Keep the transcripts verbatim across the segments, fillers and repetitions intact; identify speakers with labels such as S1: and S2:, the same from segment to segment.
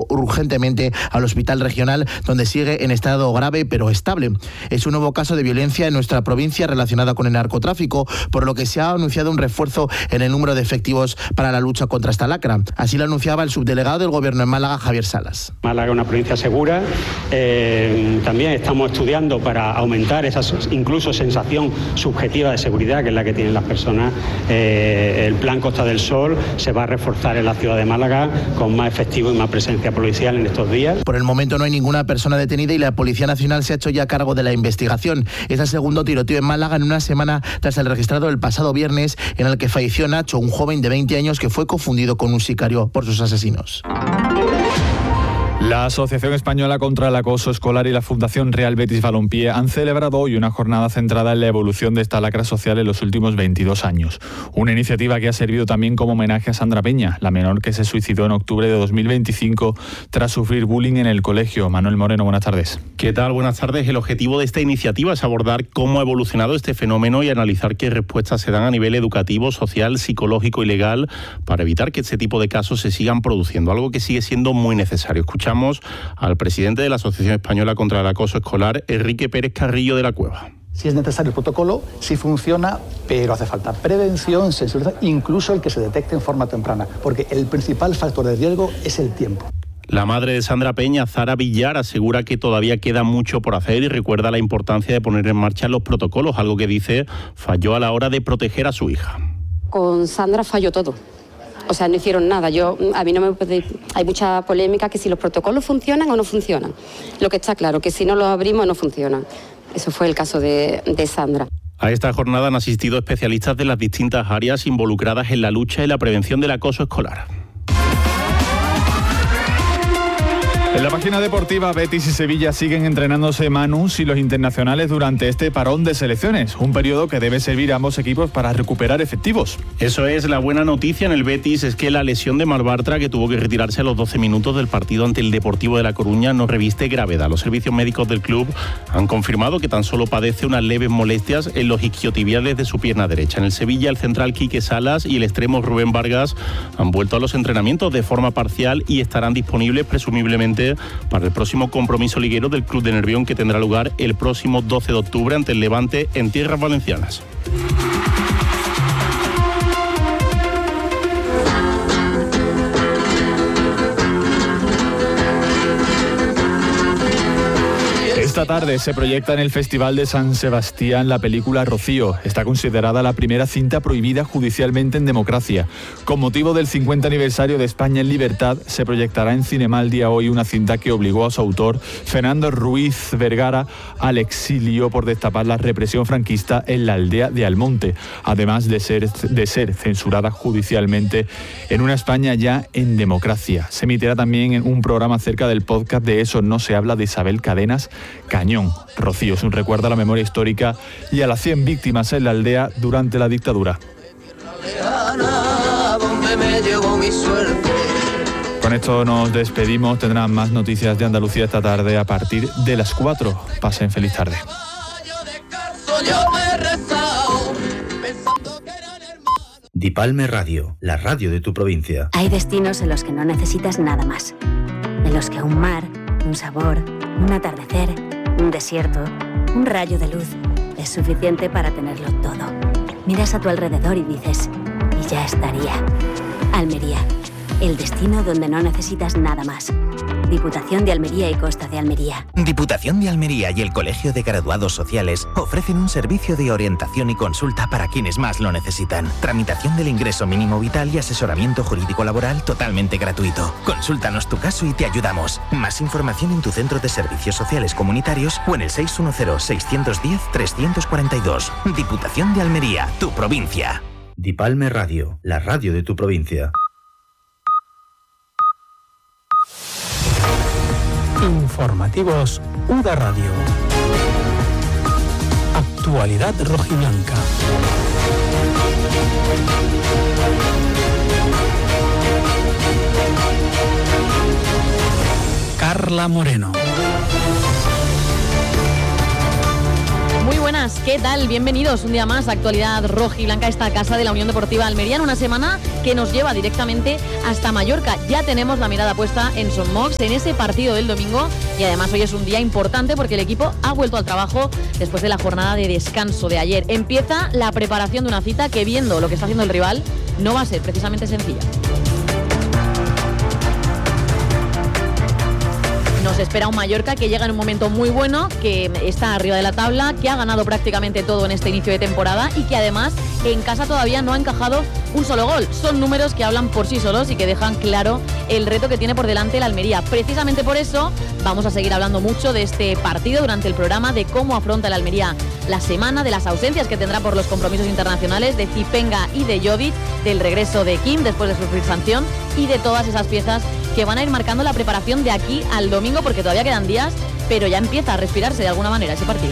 S1: urgentemente al hospital regional, donde sigue en estado grave pero estable. Es un nuevo caso de violencia en nuestra provincia relacionada con el narcotráfico, por lo que se ha anunciado un refuerzo en el número de efectivos para la lucha contra esta lacra. Así lo anunciaba el subdelegado del Gobierno en Málaga, Javier Salas.
S2: Málaga es una provincia segura. Eh, también estamos estudiando para aumentar esa incluso sensación subjetiva de seguridad, que es la que tienen las personas. Eh, el plan Costa del Sol se va a reforzar en la ciudad de Málaga con más efectivo y más presencia policial en estos días.
S1: Por el momento no hay ninguna persona detenida y la Policía Nacional se ha hecho ya cargo de la investigación. Es el segundo tiroteo en Málaga en una semana tras el registrado el pasado viernes, en el que falleció Nacho, un joven de veinte años que fue confundido con un sicario por sus asesinos.
S3: La Asociación Española contra el Acoso Escolar y la Fundación Real Betis Balompié han celebrado hoy una jornada centrada en la evolución de esta lacra social en los últimos veintidós años. Una iniciativa que ha servido también como homenaje a Sandra Peña, la menor que se suicidó en octubre de dos mil veinticinco tras sufrir bullying en el colegio. Manuel Moreno, buenas tardes.
S4: ¿Qué tal? Buenas tardes. El objetivo de esta iniciativa es abordar cómo ha evolucionado este fenómeno y analizar qué respuestas se dan a nivel educativo, social, psicológico y legal para evitar que este tipo de casos se sigan produciendo, algo que sigue siendo muy necesario. Escuchamos al presidente de la Asociación Española contra el Acoso Escolar, Enrique Pérez Carrillo de la Cueva.
S5: Si es necesario el protocolo, sí funciona, pero hace falta prevención, sensibilización, incluso el que se detecte en forma temprana, porque el principal factor de riesgo es el tiempo.
S4: La madre de Sandra Peña, Zara Villar, asegura que todavía queda mucho por hacer y recuerda la importancia de poner en marcha los protocolos, algo que dice falló a la hora de proteger a su hija.
S6: Con Sandra falló todo. O sea, no hicieron nada. Yo, a mí no me puede... Hay mucha polémica que si los protocolos funcionan o no funcionan. Lo que está claro, que si no los abrimos no funcionan. Eso fue el caso de, de Sandra.
S4: A esta jornada han asistido especialistas de las distintas áreas involucradas en la lucha y la prevención del acoso escolar.
S3: En la página deportiva, Betis y Sevilla siguen entrenándose manus y los internacionales durante este parón de selecciones, un periodo que debe servir a ambos equipos para recuperar efectivos.
S4: Eso es, la buena noticia en el Betis es que la lesión de Marc Bartra, que tuvo que retirarse a los doce minutos del partido ante el Deportivo de La Coruña, no reviste gravedad. Los servicios médicos del club han confirmado que tan solo padece unas leves molestias en los isquiotibiales de su pierna derecha. En el Sevilla, el central Quique Salas y el extremo Rubén Vargas han vuelto a los entrenamientos de forma parcial y estarán disponibles presumiblemente para el próximo compromiso liguero del Club de Nervión, que tendrá lugar el próximo doce de octubre ante el Levante en tierras valencianas.
S3: Esta tarde se proyecta en el Festival de San Sebastián la película Rocío. Está considerada la primera cinta prohibida judicialmente en democracia. Con motivo del cincuenta aniversario de España en libertad, se proyectará en Cinemal día hoy una cinta que obligó a su autor, Fernando Ruiz Vergara, al exilio por destapar la represión franquista en la aldea de Almonte, además de ser, de ser censurada judicialmente en una España ya en democracia. Se emitirá también un programa acerca del podcast de Eso no se habla de Isabel Cadenas Cañón. Rocío es un recuerdo a la memoria histórica y a las cien víctimas en la aldea durante la dictadura. Con esto nos despedimos. Tendrán más noticias de Andalucía esta tarde a partir de las cuatro. Pasen feliz tarde.
S7: Dipalme Radio, la radio de tu provincia.
S8: Hay destinos en los que no necesitas nada más. En los que un mar, un sabor, un atardecer, un desierto, un rayo de luz es suficiente para tenerlo todo. Miras a tu alrededor y dices, y ya estaría. Almería, el destino donde no necesitas nada más. Diputación de Almería y Costa de Almería.
S9: Diputación de Almería y el Colegio de Graduados Sociales ofrecen un servicio de orientación y consulta para quienes más lo necesitan. Tramitación del ingreso mínimo vital y asesoramiento jurídico laboral totalmente gratuito. Consúltanos tu caso y te ayudamos. Más información en tu centro de servicios sociales comunitarios o en el seis uno cero, seis uno cero, tres cuatro dos. Diputación de Almería, tu provincia.
S7: Dipalme Radio, la radio de tu provincia.
S10: Informativos U D A Radio. Actualidad rojiblanca. Carla Moreno.
S11: Muy buenas. buenas, ¿qué tal? Bienvenidos un día más a Actualidad Rojiblanca, esta casa de la Unión Deportiva Almería, en una semana que nos lleva directamente hasta Mallorca. Ya tenemos la mirada puesta en Son Moix, en ese partido del domingo, y además hoy es un día importante porque el equipo ha vuelto al trabajo después de la jornada de descanso de ayer. Empieza la preparación de una cita que, viendo lo que está haciendo el rival, no va a ser precisamente sencilla. Nos espera un Mallorca que llega en un momento muy bueno, que está arriba de la tabla, que ha ganado prácticamente todo en este inicio de temporada y que además en casa todavía no ha encajado un solo gol. Son números que hablan por sí solos y que dejan claro el reto que tiene por delante el Almería. Precisamente por eso vamos a seguir hablando mucho de este partido durante el programa, de cómo afronta el Almería la semana, de las ausencias que tendrá por los compromisos internacionales de Zipenga y de Jovic, del regreso de Kim después de sufrir sanción y de todas esas piezas que van a ir marcando la preparación de aquí al domingo, porque todavía quedan días, pero ya empieza a respirarse de alguna manera ese partido.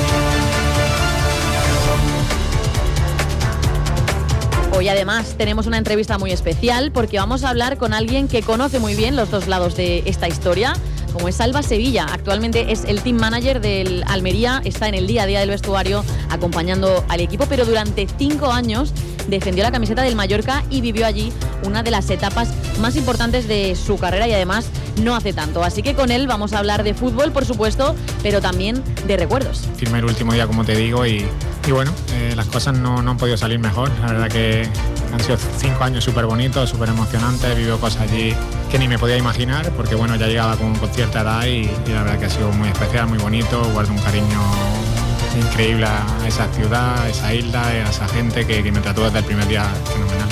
S11: Hoy además tenemos una entrevista muy especial porque vamos a hablar con alguien que conoce muy bien los dos lados de esta historia, como es Alba Sevilla. Actualmente es el team manager del Almería, está en el día a día del vestuario acompañando al equipo, pero durante cinco años defendió la camiseta del Mallorca y vivió allí una de las etapas más importantes de su carrera, y además no hace tanto. Así que con él vamos a hablar de fútbol, por supuesto, pero también de recuerdos.
S12: Firmé el último día, como te digo, y, y bueno, eh, las cosas no, no han podido salir mejor. La verdad que han sido cinco años súper bonitos, súper emocionantes. He vivido cosas allí que ni me podía imaginar, porque bueno, ya llegaba con, con cierta edad y, y la verdad que ha sido muy especial, muy bonito. Guardo un cariño increíble a esa ciudad, a esa isla, a esa gente que, que me trató desde el primer día fenomenal.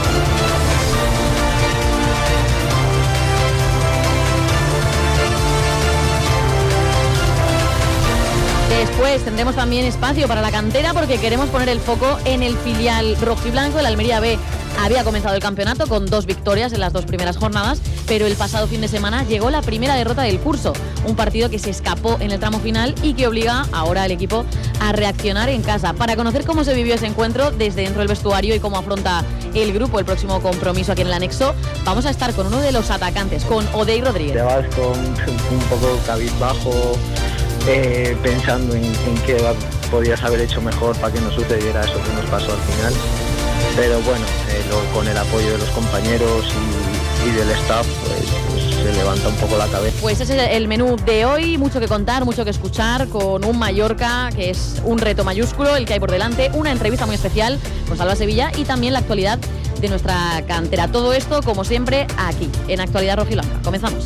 S11: Después tendremos también espacio para la cantera porque queremos poner el foco en el filial rojiblanco. El Almería B había comenzado el campeonato con dos victorias en las dos primeras jornadas, pero el pasado fin de semana llegó la primera derrota del curso, un partido que se escapó en el tramo final y que obliga ahora al equipo a reaccionar en casa. Para conocer cómo se vivió ese encuentro desde dentro del vestuario y cómo afronta el grupo el próximo compromiso aquí en el anexo, vamos a estar con uno de los atacantes, con Odey Rodríguez.
S13: Te vas con un poco cabizbajo, Eh, pensando en, en qué podías haber hecho mejor para que no sucediera eso que nos pasó al final, pero bueno, eh, lo, con el apoyo de los compañeros y, y del staff pues, pues se levanta un poco la cabeza.
S11: Pues ese es el menú de hoy, mucho que contar, mucho que escuchar, con un Mallorca que es un reto mayúsculo el que hay por delante, una entrevista muy especial con Alba Sevilla y también la actualidad de nuestra cantera. Todo esto, como siempre, aquí en Actualidad Rojiblanca. Comenzamos.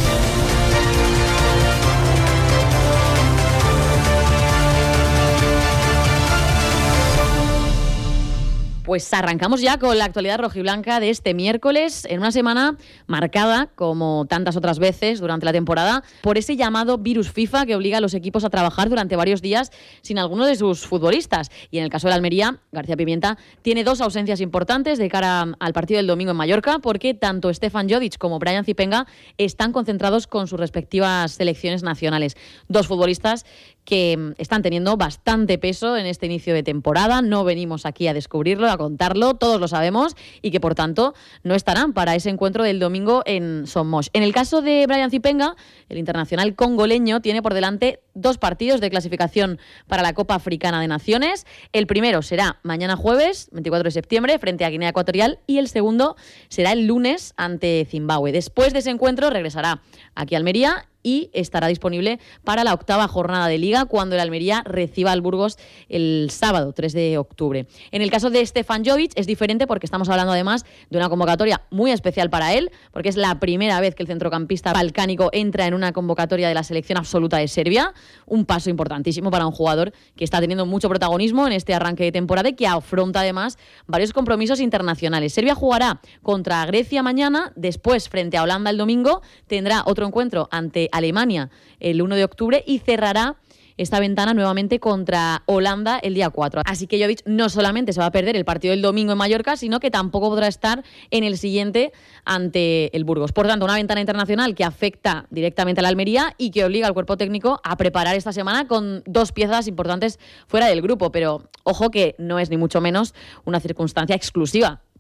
S11: Pues arrancamos ya con la actualidad rojiblanca de este miércoles, en una semana marcada, como tantas otras veces durante la temporada, por ese llamado virus FIFA que obliga a los equipos a trabajar durante varios días sin alguno de sus futbolistas. Y en el caso del Almería, García Pimienta tiene dos ausencias importantes de cara al partido del domingo en Mallorca, porque tanto Stefan Jovic como Brian Zipenga están concentrados con sus respectivas selecciones nacionales. Dos futbolistas que están teniendo bastante peso en este inicio de temporada. No venimos aquí a descubrirlo, a contarlo, todos lo sabemos, y que por tanto no estarán para ese encuentro del domingo en Son Moix. En el caso de Brian Zipenga, el internacional congoleño tiene por delante dos partidos de clasificación para la Copa Africana de Naciones. El primero será mañana jueves, veinticuatro de septiembre, frente a Guinea Ecuatorial, y el segundo será el lunes ante Zimbabue. Después de ese encuentro regresará aquí a Almería y estará disponible para la octava jornada de Liga, cuando el Almería reciba al Burgos el sábado tres de octubre. En el caso de Stefan Jovic es diferente porque estamos hablando además de una convocatoria muy especial para él, porque es la primera vez que el centrocampista balcánico entra en una convocatoria de la selección absoluta de Serbia, un paso importantísimo para un jugador que está teniendo mucho protagonismo en este arranque de temporada y que afronta además varios compromisos internacionales. Serbia jugará contra Grecia mañana, después frente a Holanda el domingo, tendrá otro encuentro ante Alemania el uno de octubre y cerrará esta ventana nuevamente contra Holanda el día cuatro. Así que Jovic no solamente se va a perder el partido del domingo en Mallorca, sino que tampoco podrá estar en el siguiente ante el Burgos. Por tanto, una ventana internacional que afecta directamente a la Almería y que obliga al cuerpo técnico a preparar esta semana con dos piezas importantes fuera del grupo. Pero ojo que no es ni mucho menos una circunstancia exclusiva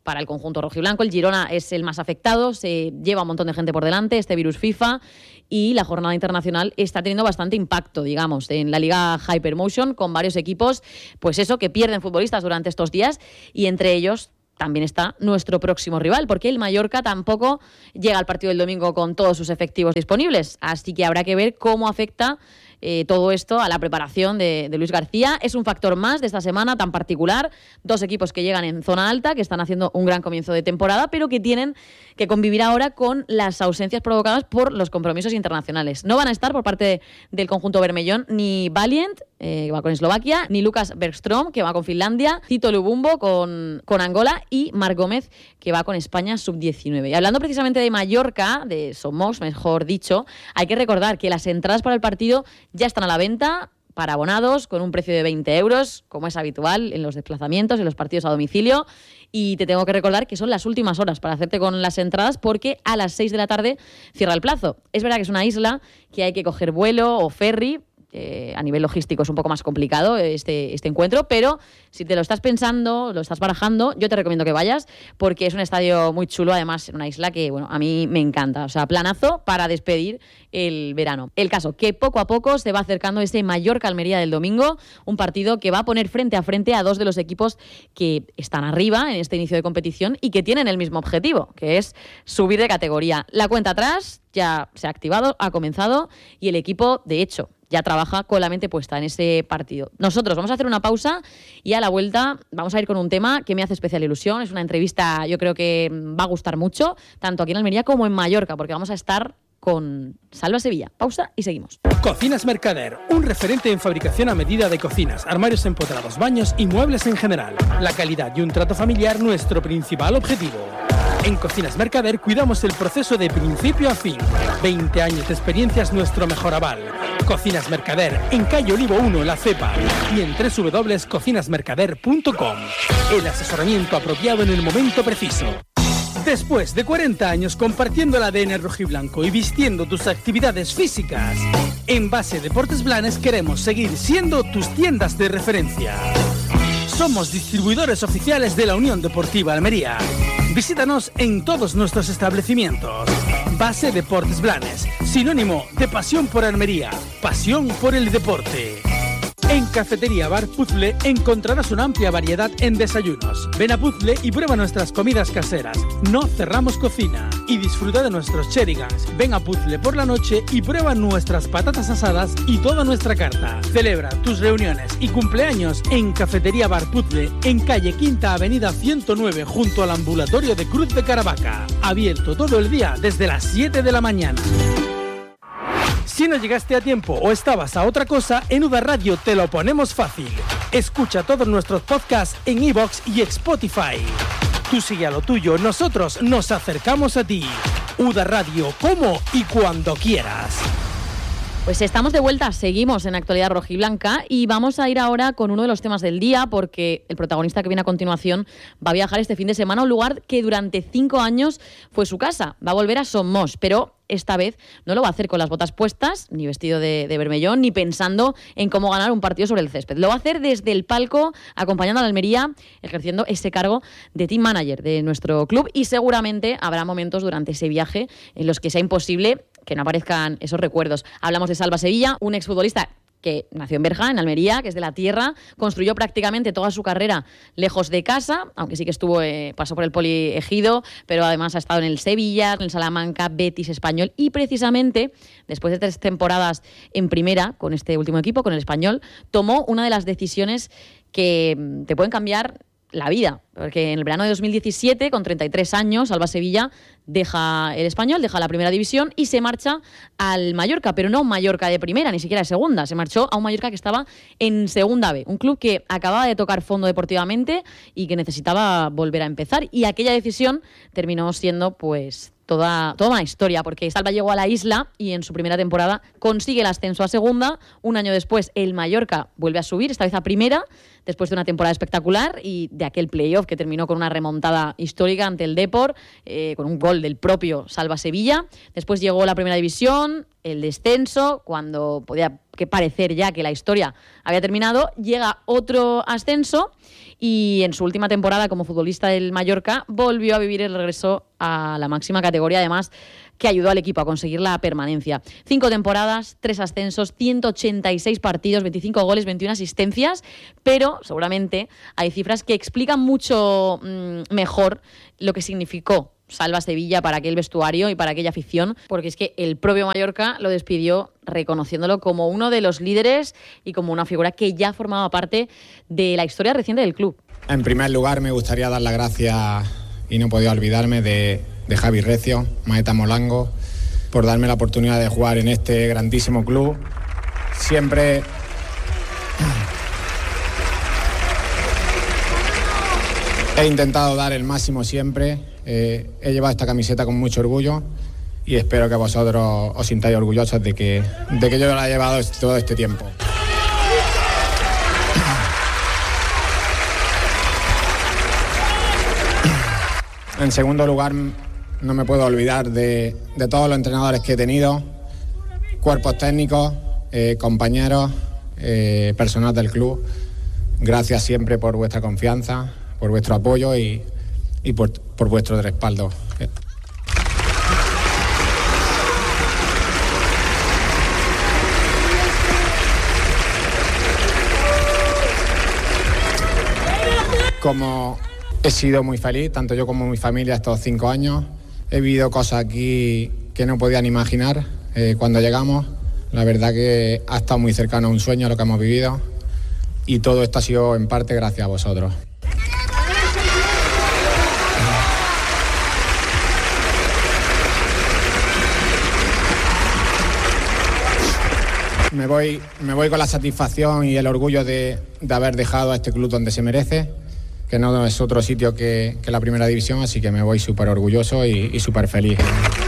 S11: para el conjunto rojiblanco. El Girona es el más afectado, se lleva un montón de gente por delante, este virus FIFA, y la jornada internacional está teniendo bastante impacto, digamos, en la Liga Hypermotion, con varios equipos, pues eso, que pierden futbolistas durante estos días, y entre ellos también está nuestro próximo rival, porque el Mallorca tampoco llega al partido del domingo con todos sus efectivos disponibles, así que habrá que ver cómo afecta Eh, todo esto a la preparación de, de Luis García. Es un factor más de esta semana tan particular. Dos equipos que llegan en zona alta, que están haciendo un gran comienzo de temporada, pero que tienen que convivir ahora con las ausencias provocadas por los compromisos internacionales. No van a estar por parte de, del conjunto bermellón ni Valiant, eh, que va con Eslovaquia, ni Lucas Bergström, que va con Finlandia, Tito Lubumbo con, con Angola, y Marc Gómez, que va con España sub diecinueve. Y hablando precisamente de Mallorca, de Somos, mejor dicho, hay que recordar que las entradas para el partido ya están a la venta para abonados con un precio de veinte euros, como es habitual en los desplazamientos, en los partidos a domicilio. Y te tengo que recordar que son las últimas horas para hacerte con las entradas, porque a las seis de la tarde cierra el plazo. Es verdad que es una isla que hay que coger vuelo o ferry. Eh, a nivel logístico es un poco más complicado este, este encuentro, pero si te lo estás pensando, lo estás barajando, yo te recomiendo que vayas, porque es un estadio muy chulo, además en una isla que, bueno, a mí me encanta. O sea, planazo para despedir el verano. El caso, que poco a poco se va acercando ese Mallorca-Almería del domingo, un partido que va a poner frente a frente a dos de los equipos que están arriba en este inicio de competición y que tienen el mismo objetivo, que es subir de categoría. La cuenta atrás ya se ha activado, ha comenzado, y el equipo, de hecho, ya trabaja con la mente puesta en ese partido. Nosotros vamos a hacer una pausa y a la vuelta vamos a ir con un tema que me hace especial ilusión. Es una entrevista, yo creo que va a gustar mucho, tanto aquí en Almería como en Mallorca, porque vamos a estar con Salva Sevilla. Pausa y seguimos.
S10: Cocinas Mercader, un referente en fabricación a medida de cocinas, armarios empotrados, baños y muebles en general. La calidad y un trato familiar, nuestro principal objetivo. En Cocinas Mercader cuidamos el proceso de principio a fin. veinte años de experiencia es nuestro mejor aval. Cocinas Mercader, en calle Olivo uno, La Cepa, y en doble u doble u doble u punto cocinas mercader punto com. El asesoramiento apropiado en el momento preciso. Después de cuarenta años compartiendo el A D N rojiblanco y vistiendo tus actividades físicas, en Base Deportes Blanes queremos seguir siendo tus tiendas de referencia. Somos distribuidores oficiales de la Unión Deportiva Almería. Visítanos en todos nuestros establecimientos. Base Deportes Blanes, sinónimo de pasión por Almería, pasión por el deporte. En Cafetería Bar Puzzle encontrarás una amplia variedad en desayunos. Ven a Puzzle y prueba nuestras comidas caseras. No cerramos cocina. Y disfruta de nuestros cherigans. Ven a Puzzle por la noche y prueba nuestras patatas asadas y toda nuestra carta. Celebra tus reuniones y cumpleaños en Cafetería Bar Puzzle, en calle Quinta Avenida ciento nueve, junto al ambulatorio de Cruz de Caravaca. Abierto todo el día desde las siete de la mañana. Si no llegaste a tiempo o estabas a otra cosa, en U D A Radio te lo ponemos fácil. Escucha todos nuestros podcasts en iVoox y Spotify. Tú sigue a lo tuyo, nosotros nos acercamos a ti. U D A Radio, como y cuando quieras.
S11: Pues estamos de vuelta, seguimos en Actualidad Rojiblanca y vamos a ir ahora con uno de los temas del día, porque el protagonista que viene a continuación va a viajar este fin de semana a un lugar que durante cinco años fue su casa. Va a volver a Somos, pero esta vez no lo va a hacer con las botas puestas, ni vestido de, de bermellón, ni pensando en cómo ganar un partido sobre el césped. Lo va a hacer desde el palco, acompañando a la Almería, ejerciendo ese cargo de team manager de nuestro club, y seguramente habrá momentos durante ese viaje en los que sea imposible que no aparezcan esos recuerdos. Hablamos de Salva Sevilla, un exfutbolista que nació en Berja, en Almería, que es de la tierra, construyó prácticamente toda su carrera lejos de casa, aunque sí que estuvo, eh, pasó por el Poliegido, pero además ha estado en el Sevilla, en el Salamanca, Betis, Español, y precisamente después de tres temporadas en primera con este último equipo, con el Español, tomó una de las decisiones que te pueden cambiar la vida, porque en el verano de dos mil diecisiete, con treinta y tres años, Salva Sevilla deja el Español, deja la primera división y se marcha al Mallorca, pero no un Mallorca de primera, ni siquiera de segunda, se marchó a un Mallorca que estaba en segunda B, un club que acababa de tocar fondo deportivamente y que necesitaba volver a empezar, y aquella decisión terminó siendo pues Toda, toda una historia, porque Salva llegó a la isla y en su primera temporada consigue el ascenso a segunda. Un año después el Mallorca vuelve a subir, esta vez a primera, después de una temporada espectacular y de aquel playoff que terminó con una remontada histórica ante el Depor, eh, con un gol del propio Salva Sevilla. Después llegó la primera división, el descenso, cuando podía que parecer ya que la historia había terminado, llega otro ascenso y en su última temporada como futbolista del Mallorca volvió a vivir el regreso a la máxima categoría, además que ayudó al equipo a conseguir la permanencia. Cinco temporadas, tres ascensos, ciento ochenta y seis partidos, veinticinco goles, veintiuna asistencias, pero seguramente hay cifras que explican mucho mmm, mejor lo que significó Salva Sevilla para aquel vestuario y para aquella afición, porque es que el propio Mallorca lo despidió reconociéndolo como uno de los líderes y como una figura que ya formaba parte de la historia reciente del club.
S12: En primer lugar, me gustaría dar las gracias, y no podía olvidarme, de, de Javi Recio, Maeta Molango, por darme la oportunidad de jugar en este grandísimo club. Siempre... He intentado dar el máximo siempre, eh, he llevado esta camiseta con mucho orgullo y espero que vosotros os sintáis orgullosos de que, de que yo la he llevado todo este tiempo. En segundo lugar, no me puedo olvidar de, de todos los entrenadores que he tenido, cuerpos técnicos, eh, compañeros, eh, personal del club. Gracias siempre por vuestra confianza, por vuestro apoyo y, y por, por vuestro respaldo. Como he sido muy feliz, tanto yo como mi familia, estos cinco años, he vivido cosas aquí que no podían imaginar eh, cuando llegamos. La verdad que ha estado muy cercano a un sueño lo que hemos vivido y todo esto ha sido en parte gracias a vosotros. Me voy, me voy con la satisfacción y el orgullo de, de haber dejado a este club donde se merece, que no es otro sitio que, que la primera división, así que me voy súper orgulloso y, y súper feliz.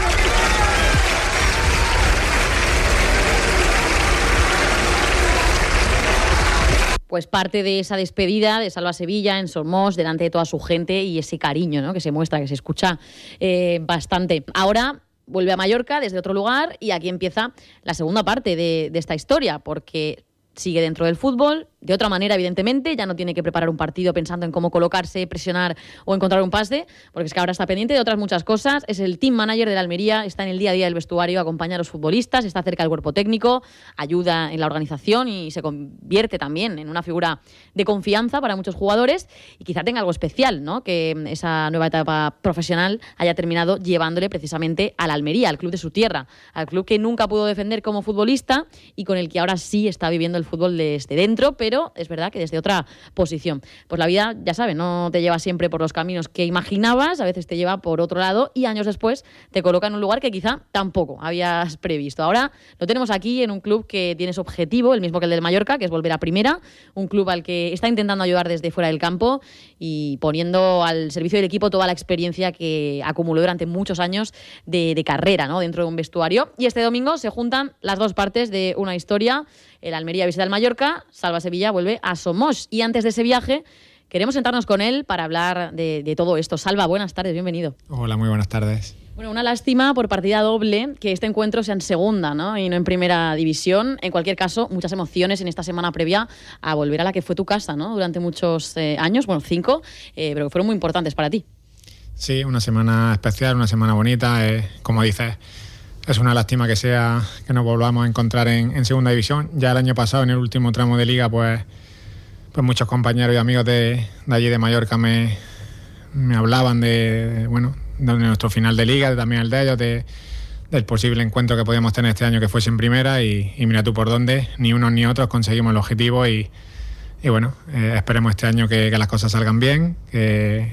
S11: Pues parte de esa despedida de Salva Sevilla en Somos, delante de toda su gente, y ese cariño, ¿no?, que se muestra, que se escucha eh, bastante. Ahora vuelve a Mallorca desde otro lugar y aquí empieza la segunda parte de, de esta historia, porque sigue dentro del fútbol, de otra manera, evidentemente, ya no tiene que preparar un partido pensando en cómo colocarse, presionar o encontrar un pase, porque es que ahora está pendiente de otras muchas cosas. Es el team manager de la Almería, está en el día a día del vestuario, acompaña a los futbolistas, está cerca del cuerpo técnico, ayuda en la organización y se convierte también en una figura de confianza para muchos jugadores, y quizá tenga algo especial, ¿no?, que esa nueva etapa profesional haya terminado llevándole precisamente a la Almería, al club de su tierra, al club que nunca pudo defender como futbolista y con el que ahora sí está viviendo el fútbol desde dentro, pero pero es verdad que desde otra posición. Pues la vida, ya sabes, no te lleva siempre por los caminos que imaginabas, a veces te lleva por otro lado y años después te coloca en un lugar que quizá tampoco habías previsto. Ahora lo tenemos aquí en un club que tiene su objetivo, el mismo que el del Mallorca, que es volver a primera, un club al que está intentando ayudar desde fuera del campo y poniendo al servicio del equipo toda la experiencia que acumuló durante muchos años de, de carrera, ¿no?, dentro de un vestuario. Y este domingo se juntan las dos partes de una historia. El Almería visita el Mallorca, Salva Sevilla vuelve a Somos. Y antes de ese viaje, queremos sentarnos con él para hablar de, de todo esto. Salva, buenas tardes, bienvenido.
S12: Hola, muy buenas tardes.
S11: Bueno, una lástima por partida doble que este encuentro sea en segunda, ¿no?, y no en primera división. En cualquier caso, muchas emociones en esta semana previa a volver a la que fue tu casa, ¿no?, durante muchos eh, años, bueno, cinco, eh, pero que fueron muy importantes para ti.
S12: Sí, una semana especial, una semana bonita, eh, como dices. Es una lástima que sea que nos volvamos a encontrar en, en segunda división. Ya el año pasado, en el último tramo de liga, pues, pues muchos compañeros y amigos de, de allí de Mallorca me, me hablaban de, bueno, de nuestro final de liga, de también el de ellos, de, del posible encuentro que podíamos tener este año que fuese en primera y, y mira tú por dónde, ni unos ni otros conseguimos el objetivo y, y bueno, eh, esperemos este año que, que las cosas salgan bien, que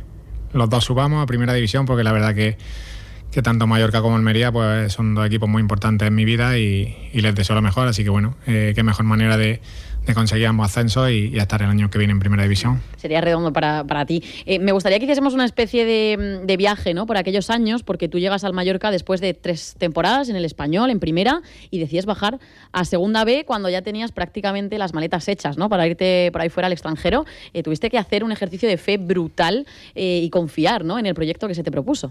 S12: los dos subamos a primera división, porque la verdad que que tanto Mallorca como Almería pues son dos equipos muy importantes en mi vida y, y les deseo lo mejor, así que bueno, eh, qué mejor manera de, de conseguir ambos ascensos y, y estar el año que viene en primera división.
S11: Sería redondo para, para ti. Eh, me gustaría que hiciésemos una especie de, de viaje, ¿no?, por aquellos años, porque tú llegas al Mallorca después de tres temporadas en el Español, en primera, y decides bajar a segunda B cuando ya tenías prácticamente las maletas hechas, ¿no?, para irte por ahí fuera al extranjero. Eh, tuviste que hacer un ejercicio de fe brutal eh, y confiar, ¿no?, en el proyecto que se te propuso.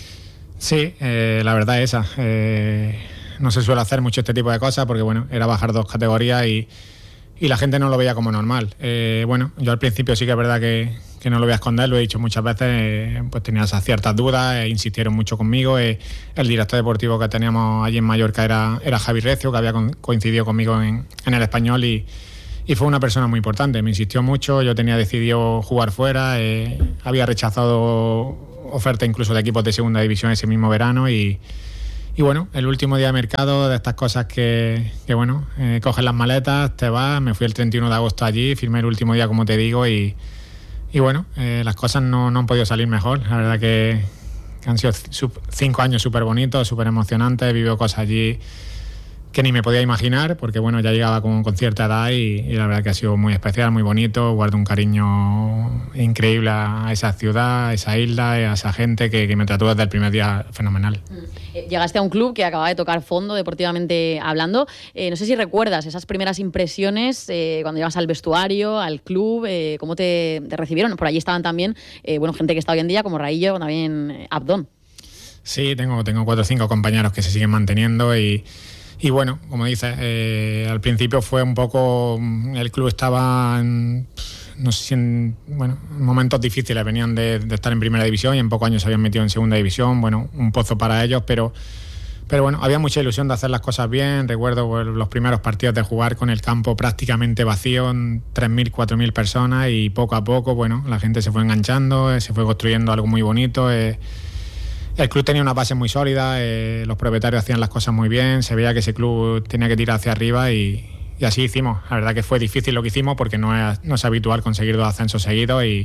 S12: Sí, eh, la verdad es esa. Eh, no se suele hacer mucho este tipo de cosas porque, bueno, era bajar dos categorías y, y la gente no lo veía como normal. Eh, bueno, yo al principio sí que es verdad que, que no lo voy a esconder, lo he dicho muchas veces, eh, pues tenía esas ciertas dudas, eh, insistieron mucho conmigo. Eh, el director deportivo que teníamos allí en Mallorca era, era Javi Recio, que había con, coincidido conmigo en, en el Español, y, y fue una persona muy importante. Me insistió mucho, yo tenía decidido jugar fuera, eh, había rechazado oferta incluso de equipos de segunda división ese mismo verano, y Y bueno, el último día de mercado, de estas cosas que, que bueno, eh, coges las maletas, te vas. Me fui el treinta y uno de agosto allí, firmé el último día, como te digo, y, y bueno, eh, las cosas no, no han podido salir mejor. La verdad que, que han sido cinco años súper bonitos, súper emocionantes. He vivido cosas allí que ni me podía imaginar, porque bueno, ya llegaba con, con cierta edad, y, y la verdad que ha sido muy especial, muy bonito. Guardo un cariño increíble a esa ciudad, a esa isla, a esa gente que, que me trató desde el primer día fenomenal.
S11: Llegaste a un club que acababa de tocar fondo, deportivamente hablando. Eh, no sé si recuerdas esas primeras impresiones eh, cuando llegas al vestuario, al club, eh, cómo te, te recibieron. Por allí estaban también eh, bueno, gente que está hoy en día, como Raillo, también eh, Abdón.
S12: Sí, tengo, tengo cuatro o cinco compañeros que se siguen manteniendo, y Y bueno, como dices, eh, al principio fue un poco... El club estaba en, no sé si en, bueno, en momentos difíciles, venían de, de estar en primera división y en pocos años se habían metido en segunda división. Bueno, un pozo para ellos, pero, pero bueno, había mucha ilusión de hacer las cosas bien. Recuerdo pues, los primeros partidos de jugar con el campo prácticamente vacío, tres mil, cuatro mil personas, y poco a poco, bueno, la gente se fue enganchando, eh, se fue construyendo algo muy bonito. Eh, El club tenía una base muy sólida, eh, los propietarios hacían las cosas muy bien, se veía que ese club tenía que tirar hacia arriba, y, y así hicimos. La verdad que fue difícil lo que hicimos, porque no es, no es habitual conseguir dos ascensos seguidos y,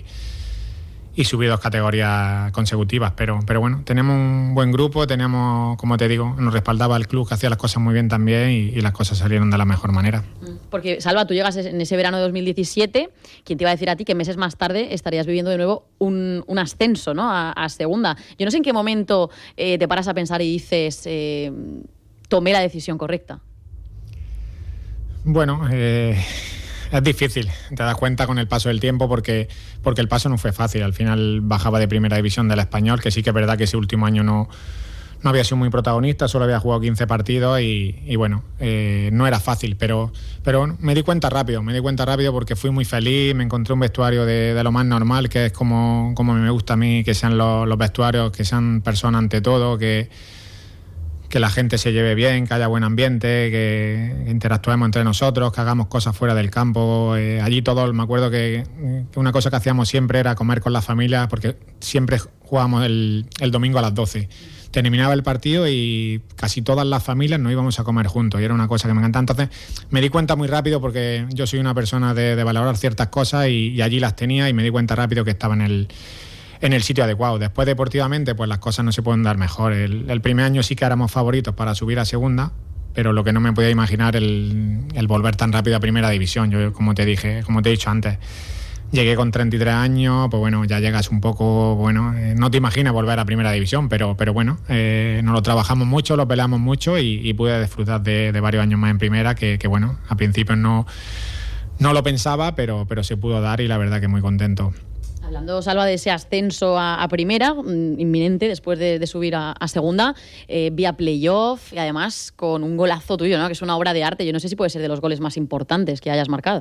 S12: y subir dos categorías consecutivas, pero, pero bueno, tenemos un buen grupo, tenemos, como te digo, nos respaldaba el club, que hacía las cosas muy bien también, y, y las cosas salieron de la mejor manera.
S11: Porque, Salva, tú llegas en ese verano de dos mil diecisiete, ¿quién te iba a decir a ti que meses más tarde estarías viviendo de nuevo un, un ascenso, ¿no? a, a segunda? Yo no sé en qué momento eh, te paras a pensar y dices, eh, tomé la decisión correcta.
S12: Bueno, eh, es difícil, te das cuenta con el paso del tiempo, porque, porque el paso no fue fácil. Al final bajaba de primera división del Español, que sí que es verdad que ese último año no... No había sido muy protagonista, solo había jugado quince partidos y, y bueno, eh, no era fácil, pero, pero bueno, me di cuenta rápido, me di cuenta rápido porque fui muy feliz, me encontré un vestuario de, de lo más normal, que es como, como me gusta a mí, que sean los, los vestuarios, que sean personas ante todo, que, que la gente se lleve bien, que haya buen ambiente, que interactuemos entre nosotros, que hagamos cosas fuera del campo. Eh, allí todos, me acuerdo que, que una cosa que hacíamos siempre era comer con la familia, porque siempre jugábamos el, el domingo a las doce. Terminaba el partido y casi todas las familias nos íbamos a comer juntos, y era una cosa que me encantaba. Entonces me di cuenta muy rápido, porque yo soy una persona de, de valorar ciertas cosas, y, y allí las tenía, y me di cuenta rápido que estaba en el, en el sitio adecuado. Después, deportivamente, pues las cosas no se pueden dar mejor. El, el primer año sí que éramos favoritos para subir a segunda, pero lo que no me podía imaginar el, el volver tan rápido a primera división. Yo, como te dije, como te he dicho antes, llegué con treinta y tres años, pues bueno, ya llegas un poco, bueno, eh, no te imaginas volver a primera división, pero, pero bueno, eh, nos lo trabajamos mucho, lo peleamos mucho, y, y pude disfrutar de, de varios años más en primera, que, que bueno, a principio no, no lo pensaba, pero, pero se pudo dar, y la verdad que muy contento.
S11: Hablando, Salva, de ese ascenso a, a primera, inminente después de, de subir a, a segunda, eh, vía playoff, y además con un golazo tuyo, ¿no? Que es una obra de arte. Yo no sé si puede ser de los goles más importantes que hayas marcado.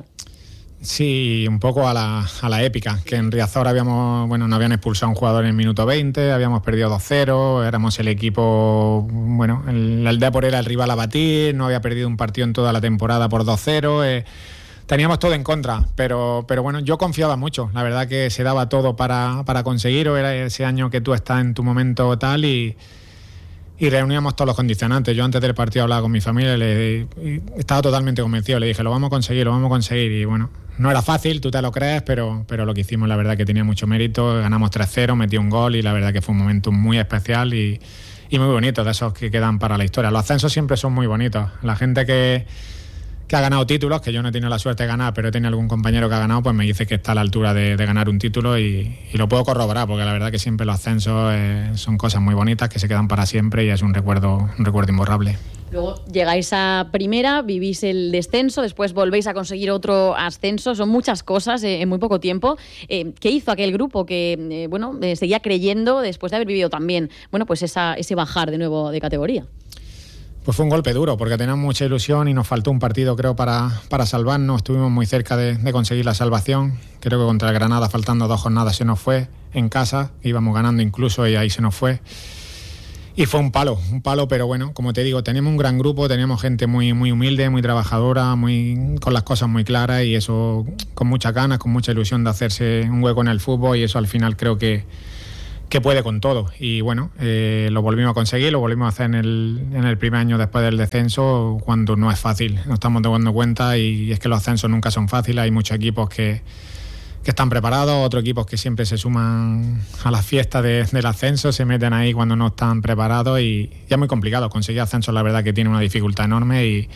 S12: Sí, un poco a la, a la épica, que en Riazor habíamos, bueno, nos habían expulsado a un jugador en el minuto veinte, habíamos perdido dos cero, éramos el equipo, bueno, el, el Depor era el rival a batir, no había perdido un partido en toda la temporada por dos cero, eh, teníamos todo en contra, pero, pero bueno, yo confiaba mucho, la verdad que se daba todo para, para conseguir, o era ese año que tú estás en tu momento tal, y... Y reuníamos todos los condicionantes. Yo antes del partido hablaba con mi familia y, le, y estaba totalmente convencido. Le dije, lo vamos a conseguir, lo vamos a conseguir. Y bueno, no era fácil, tú te lo crees, pero, pero lo que hicimos la verdad que tenía mucho mérito. Ganamos tres cero, metí un gol, y la verdad que fue un momento muy especial y, y muy bonito, de esos que quedan para la historia. Los ascensos siempre son muy bonitos. La gente que, que ha ganado títulos, que yo no he tenido la suerte de ganar, pero he tenido algún compañero que ha ganado, pues me dice que está a la altura de, de ganar un título, y, y lo puedo corroborar, porque la verdad que siempre los ascensos eh, son cosas muy bonitas que se quedan para siempre, y es un recuerdo, un recuerdo imborrable.
S11: Luego llegáis a primera, vivís el descenso, después volvéis a conseguir otro ascenso. Son muchas cosas eh, en muy poco tiempo. Eh, ¿Qué hizo aquel grupo que eh, bueno, eh, seguía creyendo después de haber vivido también bueno, pues esa, ese bajar de nuevo de categoría?
S12: Pues fue un golpe duro, porque teníamos mucha ilusión y nos faltó un partido, creo, para, para salvarnos. Estuvimos muy cerca de, de conseguir la salvación. Creo que contra el Granada, faltando dos jornadas, se nos fue en casa. Íbamos ganando incluso y ahí se nos fue. Y fue un palo, un palo, pero bueno, como te digo, teníamos un gran grupo, teníamos gente muy, muy humilde, muy trabajadora, muy, con las cosas muy claras, y eso con muchas ganas, con mucha ilusión de hacerse un hueco en el fútbol, y eso al final creo que que puede con todo. Y bueno, eh, lo volvimos a conseguir, lo volvimos a hacer en el, en el primer año después del descenso, cuando no es fácil. Nos estamos dando cuenta, y es que los ascensos nunca son fáciles. Hay muchos equipos que, que están preparados, otros equipos que siempre se suman a las fiestas de, del ascenso, se meten ahí cuando no están preparados, y ya es muy complicado. Conseguir ascensos, la verdad que tiene una dificultad enorme, y,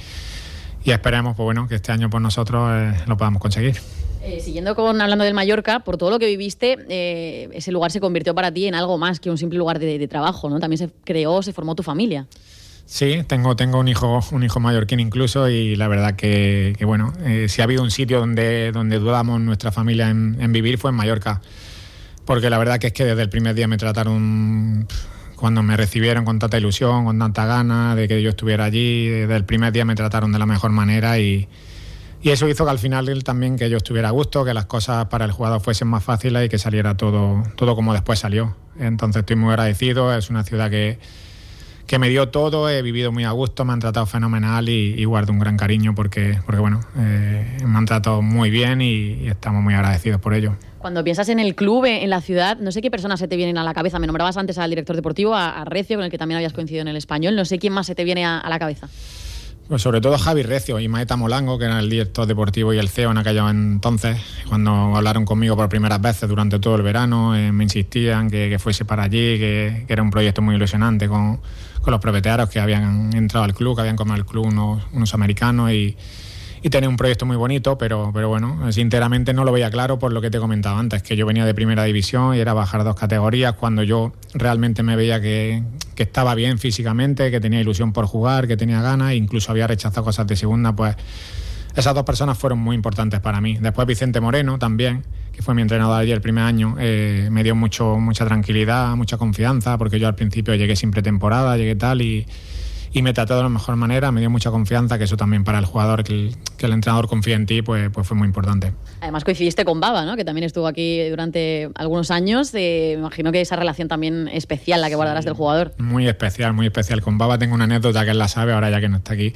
S12: y esperemos pues bueno, que este año por nosotros eh, lo podamos conseguir.
S11: Eh, siguiendo con hablando del Mallorca, por todo lo que viviste, eh, ese lugar se convirtió para ti en algo más que un simple lugar de, de trabajo, ¿no? También se creó, se formó tu familia.
S12: Sí, tengo, tengo un hijo un hijo mallorquín incluso, y la verdad que, que bueno, eh, si ha habido un sitio donde, donde dudamos nuestra familia en, en vivir, fue en Mallorca. Porque la verdad que es que desde el primer día me trataron, cuando me recibieron con tanta ilusión, con tanta gana de que yo estuviera allí, desde el primer día me trataron de la mejor manera, y Y eso hizo que al final él también, que yo estuviera a gusto, que las cosas para el jugador fuesen más fáciles y que saliera todo, todo como después salió. Entonces estoy muy agradecido, es una ciudad que, que me dio todo, he vivido muy a gusto, me han tratado fenomenal, y, y guardo un gran cariño porque, porque bueno, eh, me han tratado muy bien, y, y estamos muy agradecidos por ello.
S11: Cuando piensas en el club, en la ciudad, no sé qué personas se te vienen a la cabeza. Me nombrabas antes al director deportivo, a, a Recio, con el que también habías coincidido en el Español. No sé quién más se te viene a, a la cabeza.
S12: Pues sobre todo Javi Recio y Maeta Molango, que era el director deportivo y el C E O en aquellos entonces, cuando hablaron conmigo por primeras veces durante todo el verano, eh, me insistían que, que fuese para allí, que, que era un proyecto muy ilusionante con, con los propietarios que habían entrado al club, que habían comprado el club unos, unos americanos, y, y tenía un proyecto muy bonito, pero, pero bueno, sinceramente no lo veía claro por lo que te he comentado antes, que yo venía de primera división y era bajar dos categorías, cuando yo realmente me veía que, que estaba bien físicamente, que tenía ilusión por jugar, que tenía ganas, e incluso había rechazado cosas de segunda. Pues esas dos personas fueron muy importantes para mí. Después Vicente Moreno también, que fue mi entrenador allí el primer año, eh, me dio mucho, mucha tranquilidad, mucha confianza, porque yo al principio llegué sin pretemporada, llegué tal, y y me trató de la mejor manera, me dio mucha confianza, que eso también para el jugador, que el, que el entrenador confíe en ti, pues, pues fue muy importante.
S11: Además coincidiste con Baba, ¿no? Que también estuvo aquí durante algunos años. Eh, me imagino que esa relación también especial, la que guardarás del jugador.
S12: Muy especial, muy especial. Con Baba tengo una anécdota que él la sabe, ahora ya que no está aquí.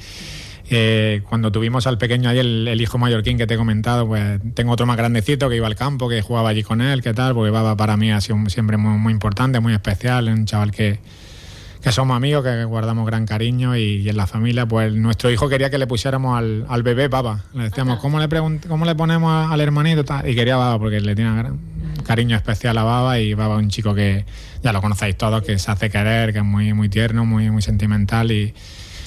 S12: Eh, cuando tuvimos al pequeño ahí, el, el hijo mallorquín que te he comentado, pues tengo otro más grandecito que iba al campo, que jugaba allí con él, que tal, porque Baba para mí ha sido siempre muy, muy importante, muy especial, un chaval que que somos amigos, que guardamos gran cariño, y, y en la familia, pues nuestro hijo quería que le pusiéramos al, al bebé Baba. Le decíamos, ¿cómo le, pregunt- cómo le ponemos a, al hermanito? Y quería Baba porque le tiene gran cariño especial a Baba, y Baba es un chico que ya lo conocéis todos, que se hace querer, que es muy, muy tierno, muy, muy sentimental, y,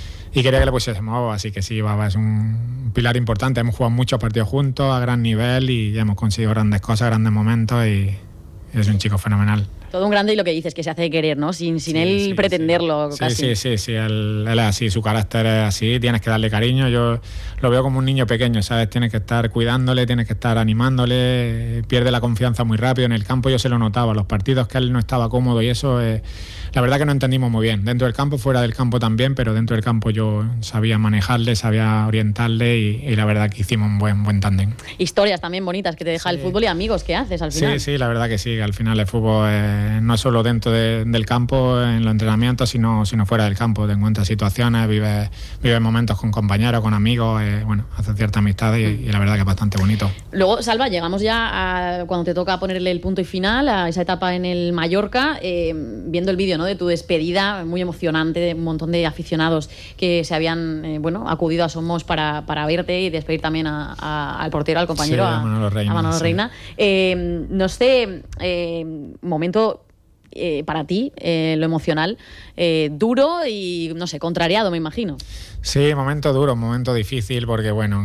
S12: y quería que le pusiésemos Baba. Así que sí, Baba es un pilar importante. Hemos jugado muchos partidos juntos a gran nivel, y ya hemos conseguido grandes cosas, grandes momentos, y es un chico fenomenal.
S11: Todo un grande, y lo que dices, que se hace querer, ¿no? Sin, sin sí, él sí, pretenderlo.
S12: Sí,
S11: casi.
S12: sí, sí, sí. Él, él es así, su carácter es así, tienes que darle cariño. Yo lo veo como un niño pequeño, ¿sabes? Tienes que estar cuidándole, tienes que estar animándole, pierde la confianza muy rápido. En el campo yo se lo notaba, los partidos que él no estaba cómodo, y eso, eh, la verdad que no entendimos muy bien. Dentro del campo, fuera del campo también, pero dentro del campo yo sabía manejarle, sabía orientarle, y, y la verdad que hicimos un buen, buen tándem.
S11: Historias también bonitas que te deja sí. el fútbol, y amigos que haces al final.
S12: Sí, sí, la verdad que sí. Al final el fútbol eh, no es solo dentro De, del campo, en los entrenamientos, sino, sino fuera del campo. Te encuentras situaciones, vives, vives momentos con compañeros, con amigos, eh, bueno, haces cierta amistad, y, y la verdad que es bastante bonito.
S11: Luego, Salva, llegamos ya a cuando te toca ponerle el punto y final a esa etapa en el Mallorca, eh, viendo el vídeo, ¿no?, de tu despedida, muy emocionante, de un montón de aficionados que se habían eh, bueno, acudido a Somos para, para verte y despedir también a, a, al portero, al compañero,
S12: sí, a Manolo Reina.
S11: A Manolo
S12: sí.
S11: Reina. Eh, no sé, eh, momento... Eh, para ti, eh, lo emocional, eh, duro y, no sé, contrariado, me imagino.
S12: Sí, momento duro, momento difícil, porque, bueno,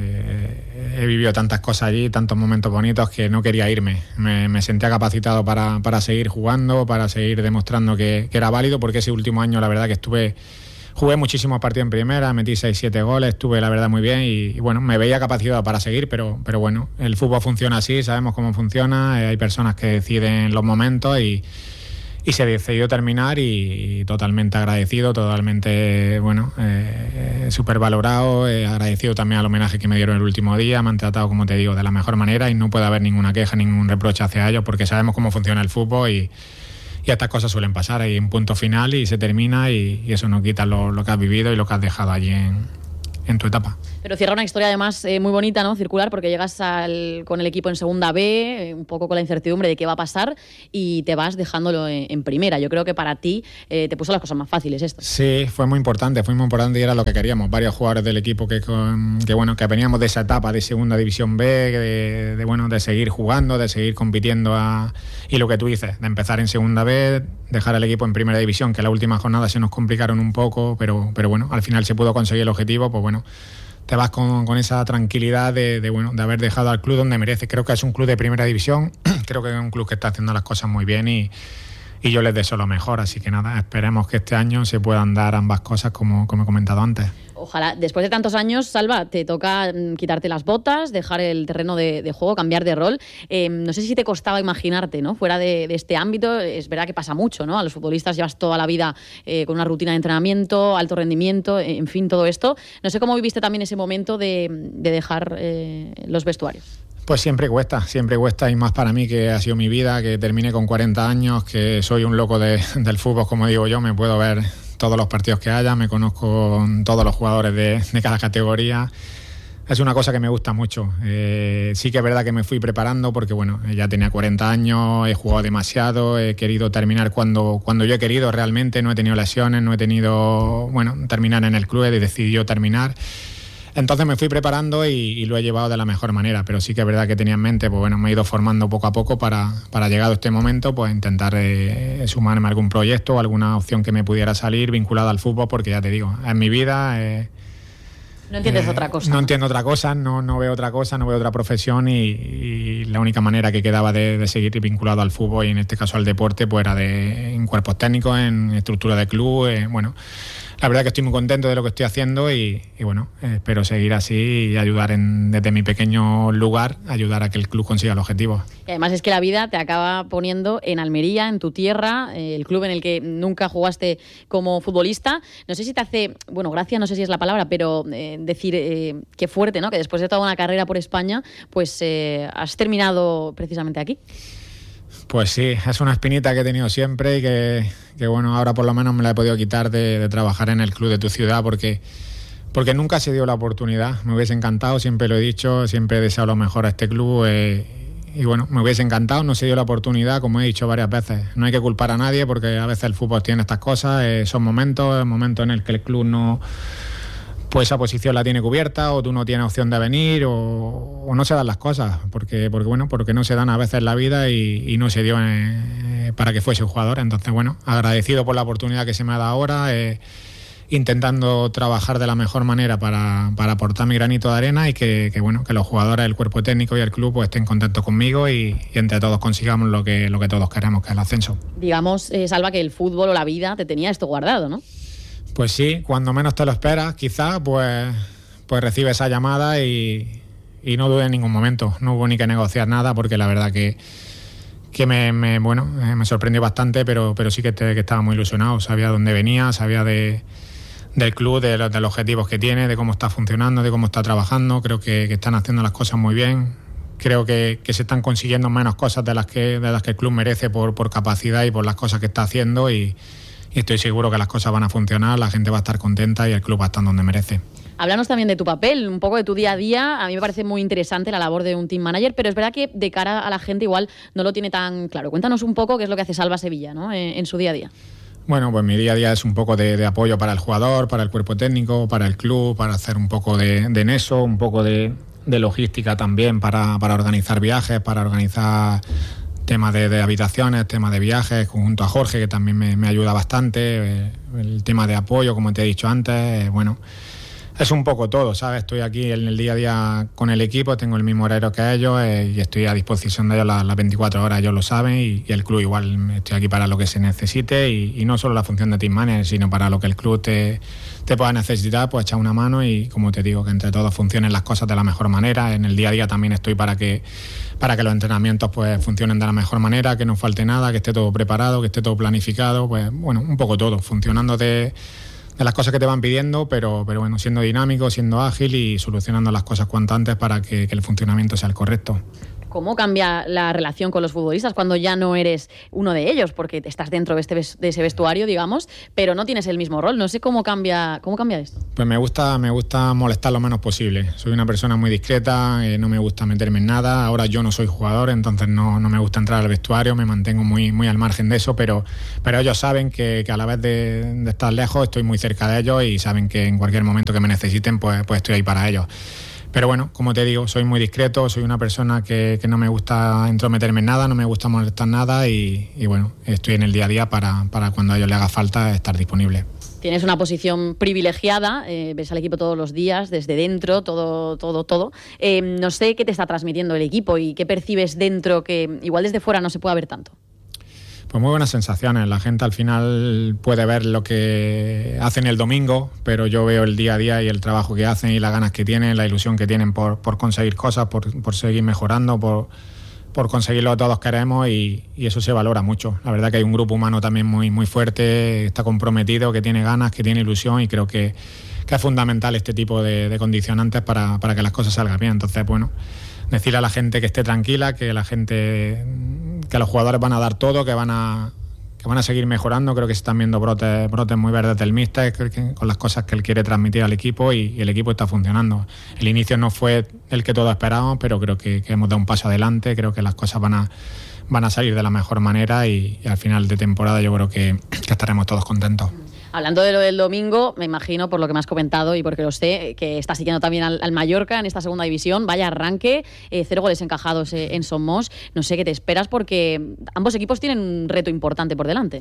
S12: eh, he vivido tantas cosas allí, tantos momentos bonitos, que no quería irme. Me, me sentía capacitado para, para seguir jugando, para seguir demostrando que, que era válido, porque ese último año, la verdad que estuve... Jugué muchísimos partidos en primera, metí seis siete goles, estuve la verdad muy bien, y, y bueno, me veía capacitado para seguir, pero, pero bueno, el fútbol funciona así, sabemos cómo funciona, eh, hay personas que deciden los momentos, y, y se decidió terminar y, y totalmente agradecido, totalmente, bueno, eh, súper valorado, eh, agradecido también al homenaje que me dieron el último día, me han tratado, como te digo, de la mejor manera y no puede haber ninguna queja, ningún reproche hacia ellos porque sabemos cómo funciona el fútbol y, y estas cosas suelen pasar, hay un punto final y se termina y, y eso no quita lo, lo que has vivido y lo que has dejado allí en, en tu etapa.
S11: Pero cierra una historia además eh, muy bonita, ¿no? Circular, porque llegas al, con el equipo en segunda B, eh, un poco con la incertidumbre de qué va a pasar y te vas dejándolo en, en primera. Yo creo que para ti eh, te puso las cosas más fáciles esto.
S12: Sí, fue muy importante, fue muy importante y era lo que queríamos. Varios jugadores del equipo que, con, que bueno, que veníamos de esa etapa de segunda división B, de, de bueno, de seguir jugando, de seguir compitiendo a, y lo que tú dices, de empezar en segunda B, dejar al equipo en primera división, que la última jornada se nos complicaron un poco, pero, pero bueno, al final se pudo conseguir el objetivo, pues bueno, te vas con, con esa tranquilidad de, de, bueno, de haber dejado al club donde mereces. Creo que es un club de primera división, creo que es un club que está haciendo las cosas muy bien y, y yo les deseo lo mejor, así que nada, esperemos que este año se puedan dar ambas cosas como, como he comentado antes.
S11: Ojalá, después de tantos años, Salva, te toca quitarte las botas, dejar el terreno de, de juego, cambiar de rol. Eh, no sé si te costaba imaginarte, ¿no? Fuera de, de este ámbito, es verdad que pasa mucho, ¿no? A los futbolistas llevas toda la vida eh, con una rutina de entrenamiento, alto rendimiento, en fin, todo esto. No sé cómo viviste también ese momento de, de dejar eh, los vestuarios.
S12: Pues siempre cuesta, siempre cuesta y más para mí que ha sido mi vida, que terminé con cuarenta años, que soy un loco de, del fútbol, como digo yo, me puedo ver todos los partidos que haya, me conozco todos los jugadores de, de cada categoría. Es una cosa que me gusta mucho. Eh, sí que es verdad que me fui preparando porque bueno, ya tenía cuarenta años, he jugado demasiado, he querido terminar cuando, cuando yo he querido realmente, no he tenido lesiones, no he tenido, bueno, terminar en el club, he decidido terminar. Entonces me fui preparando y, y lo he llevado de la mejor manera, pero sí que es verdad que tenía en mente, pues bueno, me he ido formando poco a poco para, para llegado este momento, pues intentar eh, sumarme a algún proyecto o alguna opción que me pudiera salir vinculada al fútbol, porque ya te digo, en mi vida... Eh,
S11: no entiendes
S12: eh,
S11: otra cosa.
S12: No, ¿no? entiendo otra cosa, no, no veo otra cosa, no veo otra profesión y, y la única manera que quedaba de, de seguir vinculado al fútbol y en este caso al deporte, pues era de, en cuerpos técnicos, en estructura de club, eh, bueno... La verdad que estoy muy contento de lo que estoy haciendo y, y bueno, eh, espero seguir así y ayudar en, desde mi pequeño lugar, ayudar a que el club consiga el objetivo.
S11: Y además es que la vida te acaba poniendo en Almería, en tu tierra, eh, el club en el que nunca jugaste como futbolista. No sé si te hace, bueno, gracia, no sé si es la palabra, pero eh, decir eh, qué fuerte, ¿no? Que después de toda una carrera por España, pues eh, has terminado precisamente aquí.
S12: Pues sí, es una espinita que he tenido siempre y que, que bueno, ahora por lo menos me la he podido quitar de, de trabajar en el club de tu ciudad porque, porque nunca se dio la oportunidad. Me hubiese encantado, siempre lo he dicho, siempre he deseado lo mejor a este club eh, y bueno, me hubiese encantado, no se dio la oportunidad, como he dicho varias veces. No hay que culpar a nadie porque a veces el fútbol tiene estas cosas, eh, son momentos, momentos en el que el club no... pues esa posición la tiene cubierta o tú no tienes opción de venir o, o no se dan las cosas porque, porque bueno porque no se dan a veces la vida y, y no se dio eh, para que fuese un jugador. Entonces bueno, agradecido por la oportunidad que se me ha dado ahora, eh, intentando trabajar de la mejor manera para, para aportar mi granito de arena y que, que bueno que los jugadores, el cuerpo técnico y el club pues estén contentos conmigo y, y entre todos consigamos lo que, lo que todos queremos, que es el ascenso.
S11: Digamos, eh, Salva, que el fútbol o la vida te tenía esto guardado, ¿no?
S12: Pues sí, cuando menos te lo esperas, quizás, pues, pues recibes esa llamada y, y no dudé en ningún momento. No hubo ni que negociar nada porque la verdad que, que me, me, bueno, me sorprendió bastante, pero, pero sí que, te, que estaba muy ilusionado. Sabía dónde venía, sabía de, del club, de los, de los objetivos que tiene, de cómo está funcionando, de cómo está trabajando. Creo que, que están haciendo las cosas muy bien. Creo que, que se están consiguiendo menos cosas de las que, de las que el club merece por, por capacidad y por las cosas que está haciendo y... y estoy seguro que las cosas van a funcionar, la gente va a estar contenta y el club va a estar donde merece.
S11: Háblanos también de tu papel, un poco de tu día a día. A mí me parece muy interesante la labor de un team manager, pero es verdad que de cara a la gente igual no lo tiene tan claro. Cuéntanos un poco qué es lo que hace Salva Sevilla, ¿no? en, en su día a día.
S12: Bueno, pues mi día a día es un poco de, de apoyo para el jugador, para el cuerpo técnico, para el club, para hacer un poco de, de neso, un poco de, de logística también para, para organizar viajes, para organizar... temas de, de habitaciones, temas de viajes, junto a Jorge, que también me, me ayuda bastante, eh, el tema de apoyo, como te he dicho antes, eh, bueno, es un poco todo, ¿sabes? Estoy aquí en el día a día con el equipo, tengo el mismo horario que ellos eh, y estoy a disposición de ellos las, las veinticuatro horas, ellos lo saben, y, y el club igual, estoy aquí para lo que se necesite, y, y no solo la función de team manager, sino para lo que el club te, te pueda necesitar, pues echar una mano y, como te digo, que entre todos funcionen las cosas de la mejor manera. En el día a día también estoy para que para que los entrenamientos pues funcionen de la mejor manera, que no falte nada, que esté todo preparado, que esté todo planificado, pues bueno, un poco todo, funcionando de, de las cosas que te van pidiendo, pero, pero bueno, siendo dinámico, siendo ágil y solucionando las cosas cuanto antes para que, que el funcionamiento sea el correcto.
S11: ¿Cómo cambia la relación con los futbolistas cuando ya no eres uno de ellos? Porque estás dentro de, este, de ese vestuario, digamos, pero no tienes el mismo rol. No sé cómo cambia, cómo cambia esto.
S12: Pues me gusta, me gusta molestar lo menos posible. Soy una persona muy discreta, eh, no me gusta meterme en nada. Ahora yo no soy jugador, entonces no, no me gusta entrar al vestuario, me mantengo muy, muy al margen de eso, pero, pero ellos saben que, que a la vez de, de estar lejos estoy muy cerca de ellos y saben que en cualquier momento que me necesiten, pues, pues estoy ahí para ellos. Pero bueno, como te digo, soy muy discreto, soy una persona que, que no me gusta entrometerme en nada, no me gusta molestar nada y, y bueno, estoy en el día a día para, para cuando a ellos les haga falta estar disponible.
S11: Tienes una posición privilegiada, eh, ves al equipo todos los días, desde dentro, todo, todo, todo. Eh, no sé qué te está transmitiendo el equipo y qué percibes dentro que igual desde fuera no se puede ver tanto.
S12: Pues muy buenas sensaciones. La gente al final puede ver lo que hacen el domingo, pero yo veo el día a día y el trabajo que hacen y las ganas que tienen, la ilusión que tienen por, por conseguir cosas, por, por seguir mejorando, por, por conseguir lo que todos queremos y, y eso se valora mucho. La verdad que hay un grupo humano también muy, muy fuerte, está comprometido, que tiene ganas, que tiene ilusión y creo que, que es fundamental este tipo de, de condicionantes para, para que las cosas salgan bien. Entonces, bueno, decirle a la gente que esté tranquila, que la gente, que los jugadores van a dar todo, que van a, que van a seguir mejorando. Creo que se están viendo brotes, brotes muy verdes del míster con las cosas que él quiere transmitir al equipo y, y el equipo está funcionando. El inicio no fue el que todos esperábamos, pero creo que, que hemos dado un paso adelante. Creo que las cosas van a, van a salir de la mejor manera y, y al final de temporada yo creo que, que estaremos todos contentos.
S11: Hablando de lo del domingo, me imagino, por lo que me has comentado y porque lo sé, que estás siguiendo también al, al Mallorca en esta segunda división. Vaya arranque, eh, cero goles encajados eh, en Somos. No sé qué te esperas porque ambos equipos tienen un reto importante por delante.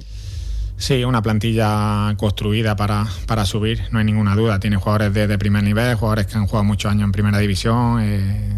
S12: Sí, una plantilla construida para, para subir, no hay ninguna duda. Tiene jugadores de, de primer nivel, jugadores que han jugado muchos años en primera división. Eh,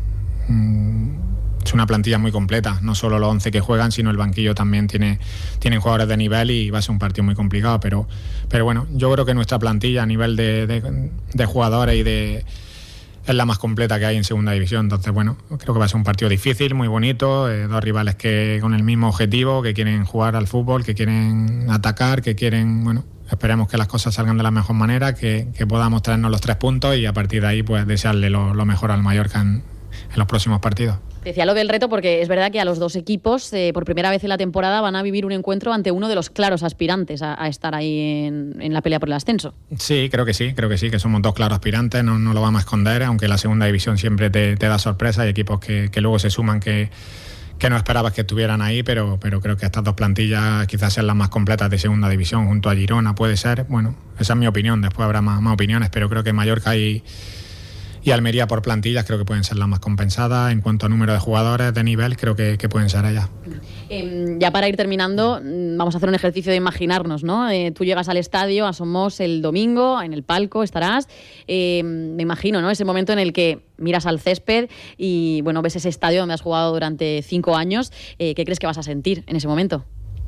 S12: mm, Es una plantilla muy completa, no solo los once que juegan, sino el banquillo también tiene tienen jugadores de nivel y va a ser un partido muy complicado, pero, pero bueno, yo creo que nuestra plantilla a nivel de, de, de jugadores y de es la más completa que hay en segunda división, entonces bueno, creo que va a ser un partido difícil, muy bonito, eh, dos rivales que con el mismo objetivo, que quieren jugar al fútbol, que quieren atacar, que quieren, bueno, esperemos que las cosas salgan de la mejor manera, que, que podamos traernos los tres puntos y a partir de ahí pues desearle lo, lo mejor al Mallorca en, en los próximos partidos.
S11: Decía lo del reto porque es verdad que a los dos equipos eh, por primera vez en la temporada van a vivir un encuentro ante uno de los claros aspirantes a, a estar ahí en, en la pelea por el ascenso.
S12: Sí, creo que sí, creo que sí, que somos dos claros aspirantes, no, no lo vamos a esconder, aunque la segunda división siempre te, te da sorpresa, hay equipos que, que luego se suman que, que no esperabas que estuvieran ahí, pero, pero creo que estas dos plantillas quizás sean las más completas de segunda división, junto a Girona puede ser, bueno, esa es mi opinión, después habrá más, más opiniones, pero creo que Mallorca y Y Almería por plantillas creo que pueden ser las más compensadas. En cuanto a número de jugadores de nivel, creo que, que pueden ser ellas.
S11: Eh, ya para ir terminando, vamos a hacer un ejercicio de imaginarnos, ¿no? Eh, tú llegas al estadio, a Somos el domingo, en el palco estarás. Eh, me imagino, ¿no? Ese momento en el que miras al césped y, bueno, ves ese estadio donde has jugado durante cinco años. Eh, ¿Qué crees que vas a sentir en ese momento?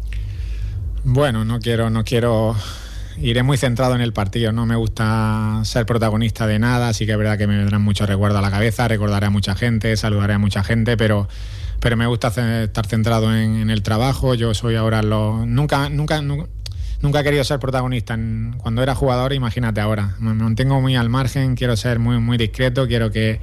S12: Bueno, no quiero... No quiero... Iré muy centrado en el partido, no me gusta ser protagonista de nada, sí que es verdad que me vendrán muchos recuerdos a la cabeza, recordaré a mucha gente, saludaré a mucha gente, pero, pero me gusta estar centrado en, en el trabajo. Yo soy ahora lo... Nunca, nunca, nunca, nunca he querido ser protagonista. En, cuando era jugador, imagínate ahora. Me mantengo muy al margen, quiero ser muy, muy discreto, quiero que...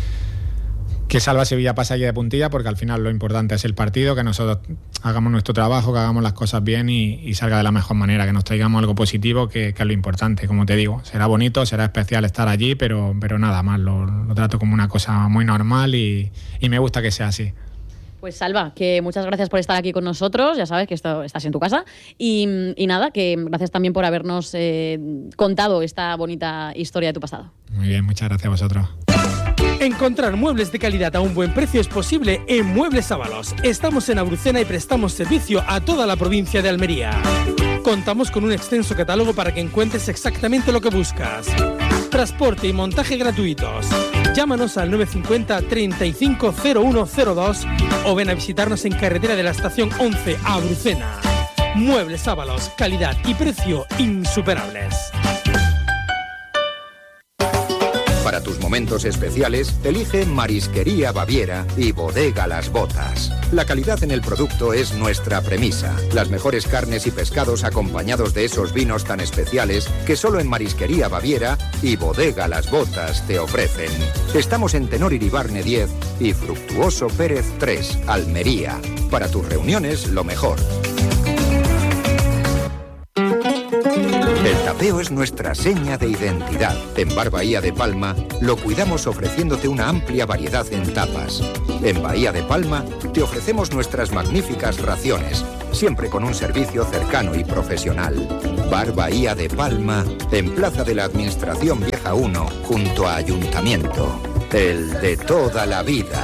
S12: que Salva Sevilla pase allí de puntilla, porque al final lo importante es el partido, que nosotros hagamos nuestro trabajo, que hagamos las cosas bien y, y salga de la mejor manera, que nos traigamos algo positivo, que, que es lo importante. Como te digo, será bonito, será especial estar allí, pero, pero nada más, lo, lo trato como una cosa muy normal y, y me gusta que sea así.
S11: Pues Salva, que muchas gracias por estar aquí con nosotros, ya sabes que esto, estás en tu casa y, y nada, que gracias también por habernos eh, contado esta bonita historia de tu pasado.
S12: Muy bien, muchas gracias a vosotros.
S10: Encontrar muebles de calidad a un buen precio es posible en Muebles Ábalos. Estamos en Abucena y prestamos servicio a toda la provincia de Almería. Contamos con un extenso catálogo para que encuentres exactamente lo que buscas. transporte y montaje gratuitos. Llámanos al nueve cinco cero, treinta y cinco, cero uno cero dos o ven a visitarnos en carretera de la estación once a Brucena. Muebles Ábalos, calidad y precio insuperables.
S14: Para tus momentos especiales, elige Marisquería Baviera y Bodega Las Botas. La calidad en el producto es nuestra premisa. Las mejores carnes y pescados acompañados de esos vinos tan especiales que solo en Marisquería Baviera y Bodega Las Botas te ofrecen. Estamos en Tenor Iribarne diez y Fructuoso Pérez tres, Almería. Para tus reuniones, lo mejor. El tapeo es nuestra seña de identidad. En Bar Bahía de Palma lo cuidamos ofreciéndote una amplia variedad en tapas. En Bahía de Palma te ofrecemos nuestras magníficas raciones, siempre con un servicio cercano y profesional. Bar Bahía de Palma, en Plaza de la Administración Vieja uno, junto a Ayuntamiento. El de toda la vida.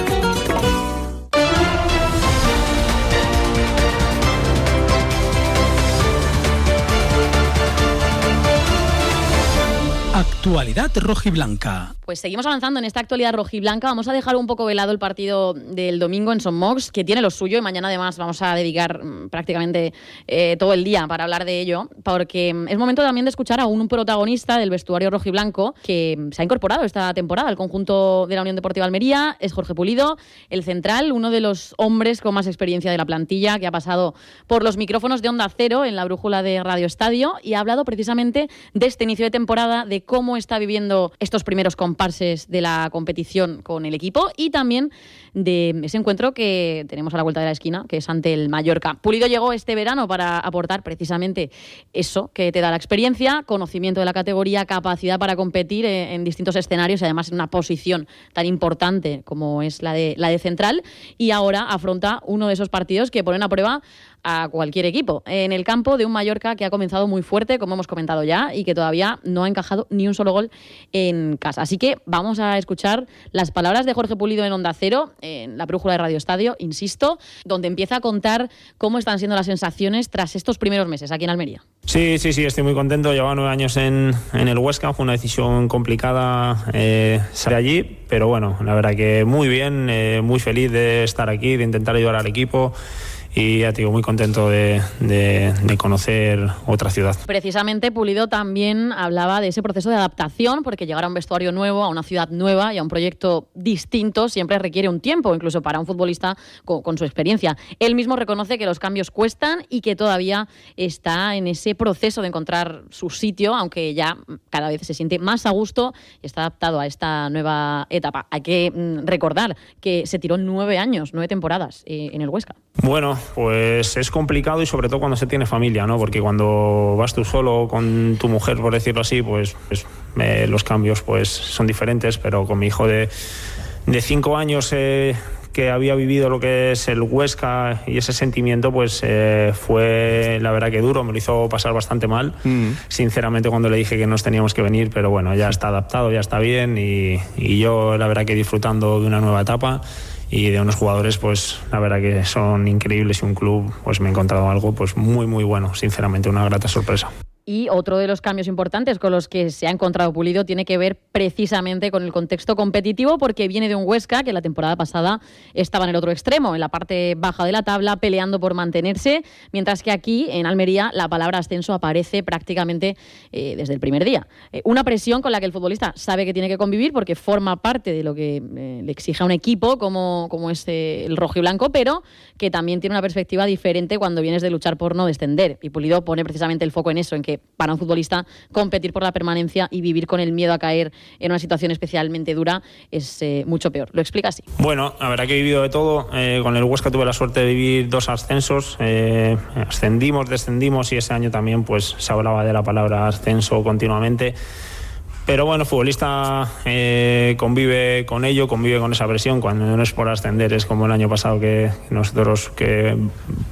S10: Actualidad rojiblanca.
S11: Pues seguimos avanzando en esta actualidad rojiblanca. Vamos a dejar un poco velado el partido del domingo en Son Mox, que tiene lo suyo, y mañana además vamos a dedicar mmm, prácticamente eh, todo el día para hablar de ello, porque es momento también de escuchar a un protagonista del vestuario rojiblanco que se ha incorporado esta temporada al conjunto de la Unión Deportiva Almería. Es Jorge Pulido, el central, uno de los hombres con más experiencia de la plantilla, que ha pasado por los micrófonos de Onda Cero en la brújula de Radio Estadio y ha hablado precisamente de este inicio de temporada, de cómo está viviendo estos primeros comparses de la competición con el equipo y también de ese encuentro que tenemos a la vuelta de la esquina, que es ante el Mallorca. Pulido llegó este verano para aportar precisamente eso que te da la experiencia, conocimiento de la categoría, capacidad para competir en distintos escenarios y además en una posición tan importante como es la de, la de central, y ahora afronta uno de esos partidos que ponen a prueba a cualquier equipo, en el campo de un Mallorca que ha comenzado muy fuerte, como hemos comentado ya, y que todavía no ha encajado ni un solo gol en casa. Así que vamos a escuchar las palabras de Jorge Pulido en Onda Cero, en la brújula de Radio Estadio, insisto, donde empieza a contar cómo están siendo las sensaciones tras estos primeros meses aquí en Almería.
S15: Sí, sí, sí, estoy muy contento. Llevaba nueve años en, en el Huesca, fue una decisión complicada eh, salir allí, pero bueno, la verdad que muy bien, eh, muy feliz de estar aquí, de intentar ayudar al equipo. Y ya te digo, muy contento de, de, de conocer otra ciudad.
S11: Precisamente Pulido también hablaba de ese proceso de adaptación, porque llegar a un vestuario nuevo, a una ciudad nueva y a un proyecto distinto siempre requiere un tiempo, incluso para un futbolista con, con su experiencia. Él mismo reconoce que los cambios cuestan y que todavía está en ese proceso de encontrar su sitio, aunque ya cada vez se siente más a gusto y está adaptado a esta nueva etapa. Hay que mm, recordar que se tiró nueve años, nueve temporadas eh, en el Huesca.
S15: Bueno, pues es complicado y sobre todo cuando se tiene familia, ¿no? Porque cuando vas tú solo con tu mujer, por decirlo así, pues, pues eh, los cambios pues son diferentes, pero con mi hijo de, de cinco años eh, que había vivido lo que es el Huesca y ese sentimiento, pues eh, fue la verdad que duro, me lo hizo pasar bastante mal, mm. sinceramente, cuando le dije que nos teníamos que venir, pero bueno, ya está adaptado, ya está bien y, y yo la verdad que disfrutando de una nueva etapa y de unos jugadores, pues la verdad que son increíbles, y un club, pues me he encontrado algo pues muy muy bueno, sinceramente, una grata sorpresa.
S11: Y otro de los cambios importantes con los que se ha encontrado Pulido tiene que ver precisamente con el contexto competitivo, porque viene de un Huesca que la temporada pasada estaba en el otro extremo, en la parte baja de la tabla, peleando por mantenerse, mientras que aquí, en Almería, la palabra ascenso aparece prácticamente eh, desde el primer día. Eh, una presión con la que el futbolista sabe que tiene que convivir, porque forma parte de lo que eh, le exige a un equipo como, como es eh, el rojiblanco, pero que también tiene una perspectiva diferente cuando vienes de luchar por no descender. Y Pulido pone precisamente el foco en eso, en que para un futbolista competir por la permanencia y vivir con el miedo a caer en una situación especialmente dura es eh, mucho peor. Lo explica así.
S15: Bueno, la verdad que he vivido de todo. Eh, con el Huesca tuve la suerte de vivir dos ascensos. Eh, ascendimos, descendimos, y ese año también pues se hablaba de la palabra ascenso continuamente. Pero bueno, el futbolista eh, convive con ello, convive con esa presión. Cuando no es por ascender, es como el año pasado que nosotros que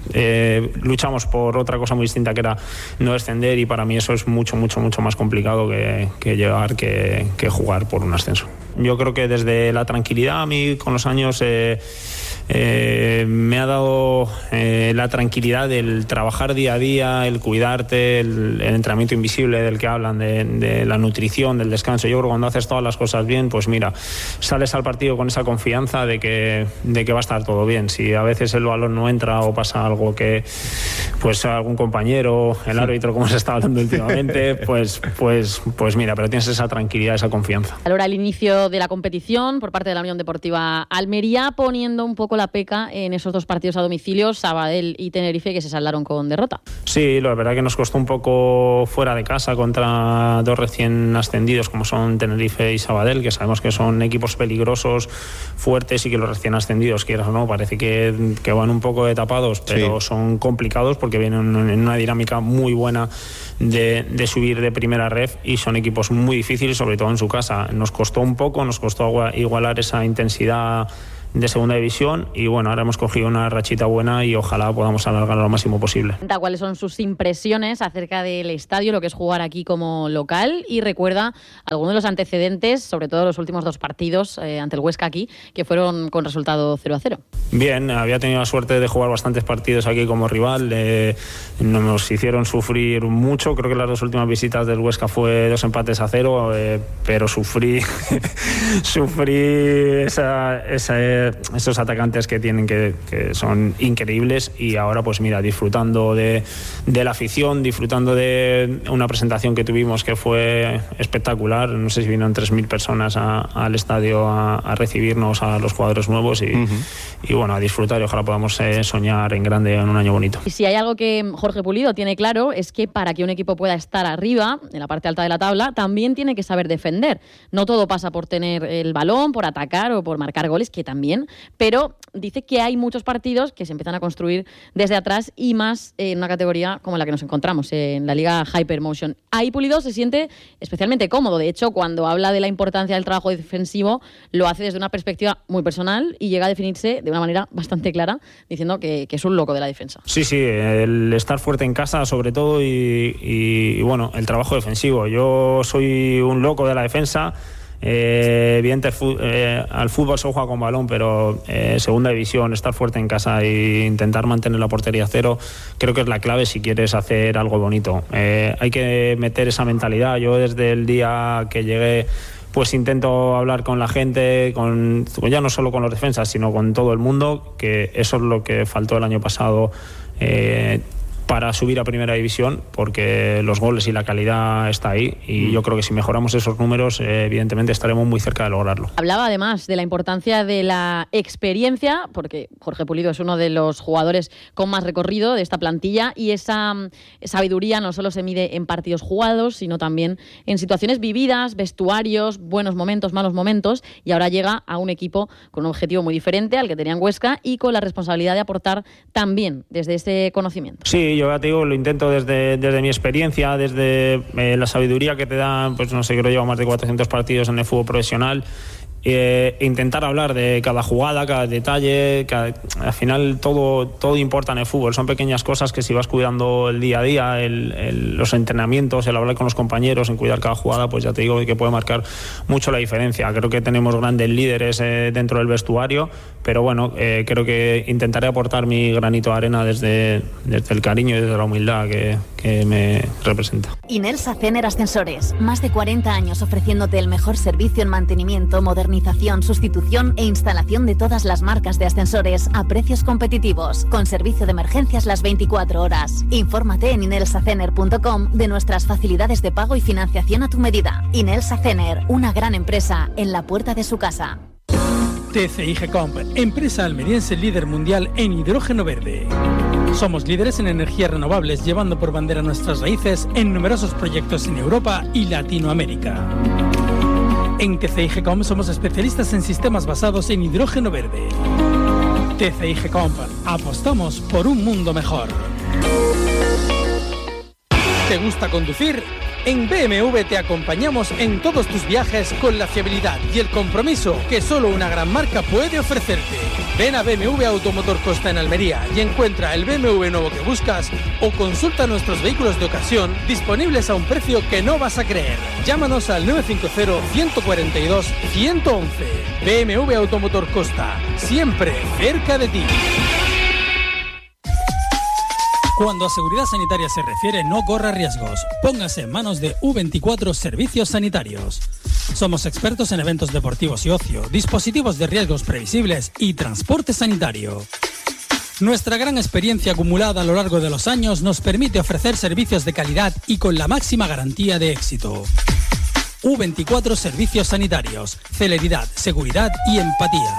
S15: eh, luchamos por otra cosa muy distinta, que era no descender, y para mí eso es mucho, mucho, mucho más complicado que, que llegar, que, que jugar por un ascenso. Yo creo que desde la tranquilidad, a mí con los años eh, eh, me ha dado eh, la tranquilidad del trabajar día a día, el cuidarte, el, el entrenamiento invisible del que hablan, de, de la nutrición, del descanso. Yo creo que cuando haces todas las cosas bien, pues mira, sales al partido con esa confianza de que, de que va a estar todo bien. Si a veces el balón no entra o pasa algo que, pues algún compañero, el árbitro, como se está hablando últimamente, pues, pues, pues mira, pero tienes esa tranquilidad, esa confianza.
S11: Ahora el inicio de la competición por parte de la Unión Deportiva Almería, poniendo un poco la peca en esos dos partidos a domicilio, Sabadell y Tenerife, que se saldaron con derrota.
S15: Sí, la verdad que nos costó un poco fuera de casa contra dos recién ascendidos como son Tenerife y Sabadell, que sabemos que son equipos peligrosos, fuertes, y que los recién ascendidos, quieras o no, parece que, que van un poco de tapados, pero sí, son complicados porque vienen en una dinámica muy buena de, de subir de primera ref, y son equipos muy difíciles, sobre todo en su casa. Nos costó un poco, nos costó igualar esa intensidad de segunda división, y bueno, ahora hemos cogido una rachita buena y ojalá podamos alargarlo lo máximo posible.
S11: ¿Cuáles son sus impresiones acerca del estadio, lo que es jugar aquí como local? Y recuerda algunos de los antecedentes, sobre todo los últimos dos partidos eh, ante el Huesca aquí, que fueron con resultado cero a cero.
S15: Bien, había tenido la suerte de jugar bastantes partidos aquí como rival, eh, nos hicieron sufrir mucho. Creo que las dos últimas visitas del Huesca fue dos empates a cero, eh, pero sufrí sufrí esa, esa esos atacantes que tienen que, que son increíbles, y ahora pues mira, disfrutando de, de la afición, disfrutando de una presentación que tuvimos que fue espectacular. No sé si vinieron tres mil personas a, al estadio a, a recibirnos a los jugadores nuevos, y, uh-huh. y bueno, a disfrutar, y ojalá podamos eh, soñar en grande en un año bonito.
S11: Y si hay algo que Jorge Pulido tiene claro, es que para que un equipo pueda estar arriba, en la parte alta de la tabla, también tiene que saber defender. No todo pasa por tener el balón, por atacar o por marcar goles, que también, pero dice que hay muchos partidos que se empiezan a construir desde atrás, y más en una categoría como la que nos encontramos, en la Liga Hypermotion. Ahí Pulido se siente especialmente cómodo. De hecho, cuando habla de la importancia del trabajo defensivo, lo hace desde una perspectiva muy personal y llega a definirse de una manera bastante clara, diciendo que, que es un loco de la defensa.
S15: Sí, sí, el estar fuerte en casa sobre todo, y, y, y bueno, el trabajo defensivo. Yo soy un loco de la defensa. Eh, evidente, eh, al fútbol se juega con balón, pero eh, segunda división, estar fuerte en casa e intentar mantener la portería a cero, creo que es la clave si quieres hacer algo bonito. Eh, hay que meter esa mentalidad. Yo desde el día que llegué, pues intento hablar con la gente, con, ya no solo con los defensas, sino con todo el mundo, que eso es lo que faltó el año pasado eh, para subir a primera división, porque los goles y la calidad está ahí, y yo creo que si mejoramos esos números, eh, evidentemente estaremos muy cerca de lograrlo.
S11: Hablaba además de la importancia de la experiencia, porque Jorge Pulido es uno de los jugadores con más recorrido de esta plantilla, y esa sabiduría no solo se mide en partidos jugados, sino también en situaciones vividas, vestuarios, buenos momentos, malos momentos, y ahora llega a un equipo con un objetivo muy diferente al que tenía en Huesca, y con la responsabilidad de aportar también desde ese conocimiento.
S15: Sí, yo ya te digo, lo intento desde, desde mi experiencia, desde eh, la sabiduría que te dan, pues no sé, creo que llevo más de cuatrocientos partidos en el fútbol profesional. Eh, intentar hablar de cada jugada, cada detalle, cada, al final todo, todo importa en el fútbol. Son pequeñas cosas que si vas cuidando el día a día, el, el, los entrenamientos, el hablar con los compañeros, en cuidar cada jugada, pues ya te digo que puede marcar mucho la diferencia. Creo que tenemos grandes líderes eh, dentro del vestuario, pero bueno, eh, creo que intentaré aportar mi granito de arena desde, desde el cariño y desde la humildad que, que me representa.
S16: Inelsa Cener Ascensores, más de cuarenta años ofreciéndote el mejor servicio en mantenimiento, modernización, sustitución e instalación de todas las marcas de ascensores a precios competitivos, con servicio de emergencias las veinticuatro horas. Infórmate en inelsa cener punto com de nuestras facilidades de pago y financiación a tu medida. Inelsa Cener, una gran empresa en la puerta de su casa.
S10: T C I G-Comp, empresa almeriense líder mundial en hidrógeno verde. Somos líderes en energías renovables, llevando por bandera nuestras raíces en numerosos proyectos en Europa y Latinoamérica. En T C I G-Comp somos especialistas en sistemas basados en hidrógeno verde. T C I G-Comp, apostamos por un mundo mejor. ¿Te gusta conducir? En B M W te acompañamos en todos tus viajes con la fiabilidad y el compromiso que solo una gran marca puede ofrecerte. Ven a B M W Automotor Costa en Almería y encuentra el B M W nuevo que buscas o consulta nuestros vehículos de ocasión disponibles a un precio que no vas a creer. Llámanos al nueve cinco cero, uno cuatro dos, uno uno uno. B M W Automotor Costa, siempre cerca de ti. Cuando a seguridad sanitaria se refiere, no corra riesgos. Póngase en manos de U veinticuatro Servicios Sanitarios. Somos expertos en eventos deportivos y ocio, dispositivos de riesgos previsibles y transporte sanitario. Nuestra gran experiencia acumulada a lo largo de los años nos permite ofrecer servicios de calidad y con la máxima garantía de éxito. U veinticuatro Servicios Sanitarios. Celeridad, seguridad y empatía.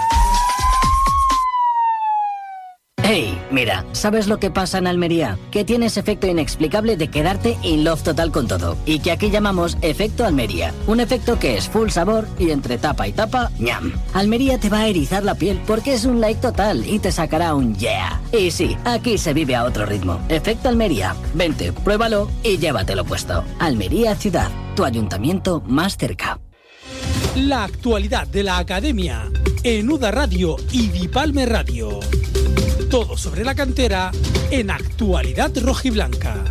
S17: Hey, mira, ¿sabes lo que pasa en Almería? Que tienes efecto inexplicable de quedarte in love total con todo. Y que aquí llamamos efecto Almería. Un efecto que es full sabor y entre tapa y tapa, ñam. Almería te va a erizar la piel porque es un like total y te sacará un yeah. Y sí, aquí se vive a otro ritmo. Efecto Almería. Vente, pruébalo y llévatelo puesto. Almería Ciudad, tu ayuntamiento más cerca.
S10: La actualidad de la academia en Uda Radio y Dipalme Radio. Todo sobre la cantera en Actualidad Rojiblanca.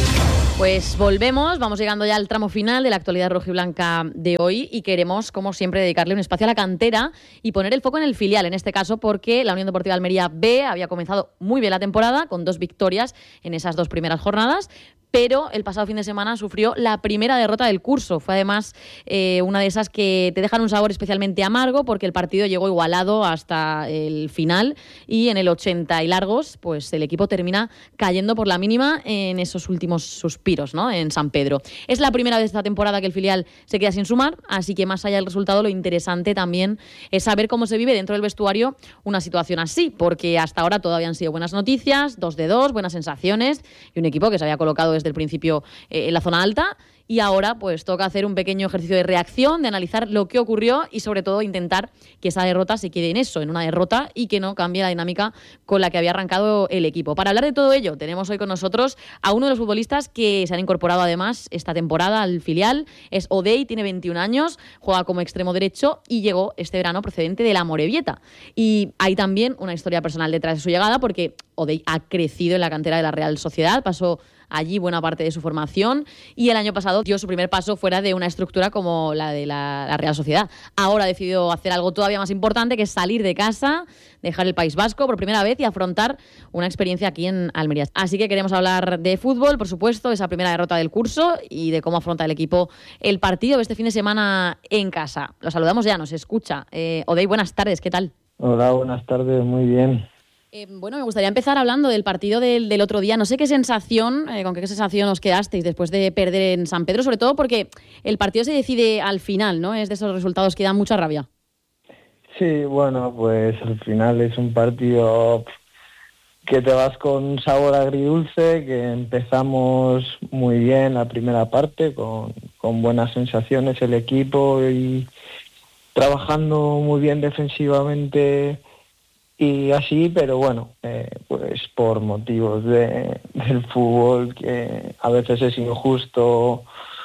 S11: Pues volvemos, vamos llegando ya al tramo final de la Actualidad Rojiblanca de hoy y queremos, como siempre, dedicarle un espacio a la cantera y poner el foco en el filial, en este caso porque la Unión Deportiva Almería B había comenzado muy bien la temporada, con dos victorias en esas dos primeras jornadas, pero el pasado fin de semana sufrió la primera derrota del curso. Fue además eh, una de esas que te dejan un sabor especialmente amargo porque el partido llegó igualado hasta el final y en el ochenta y largos pues el equipo termina cayendo por la mínima en esos últimos suspiros, ¿no?, en San Pedro. Es la primera vez esta temporada que el filial se queda sin sumar, así que más allá del resultado lo interesante también es saber cómo se vive dentro del vestuario una situación así, porque hasta ahora todavía han sido buenas noticias, dos de dos, buenas sensaciones y un equipo que se había colocado desde el principio eh, en la zona alta y ahora pues toca hacer un pequeño ejercicio de reacción, de analizar lo que ocurrió y sobre todo intentar que esa derrota se quede en eso, en una derrota y que no cambie la dinámica con la que había arrancado el equipo. Para hablar de todo ello tenemos hoy con nosotros a uno de los futbolistas que se han incorporado además esta temporada al filial, es Odey, tiene veintiún años, juega como extremo derecho y llegó este verano procedente de la Amorebieta. Y hay también una historia personal detrás de su llegada porque Odey ha crecido en la cantera de la Real Sociedad, pasó allí buena parte de su formación y el año pasado dio su primer paso fuera de una estructura como la de la, la Real Sociedad. Ahora ha decidido hacer algo todavía más importante, que es salir de casa, dejar el País Vasco por primera vez y afrontar una experiencia aquí en Almería. Así que queremos hablar de fútbol, por supuesto, esa primera derrota del curso y de cómo afronta el equipo el partido de este fin de semana en casa. Lo saludamos ya, nos escucha. Eh, Odey, buenas tardes, ¿qué tal?
S18: Hola, buenas tardes, muy bien.
S11: Eh, bueno, me gustaría empezar hablando del partido del, del otro día. No sé qué sensación, eh, con qué sensación os quedasteis después de perder en San Pedro, sobre todo porque el partido se decide al final, ¿no? Es de esos resultados que dan mucha rabia.
S18: Sí, bueno, pues al final es un partido que te vas con sabor agridulce, que empezamos muy bien la primera parte, con, con buenas sensaciones el equipo y trabajando muy bien defensivamente y así, pero bueno, eh, pues por motivos de, del fútbol que a veces es injusto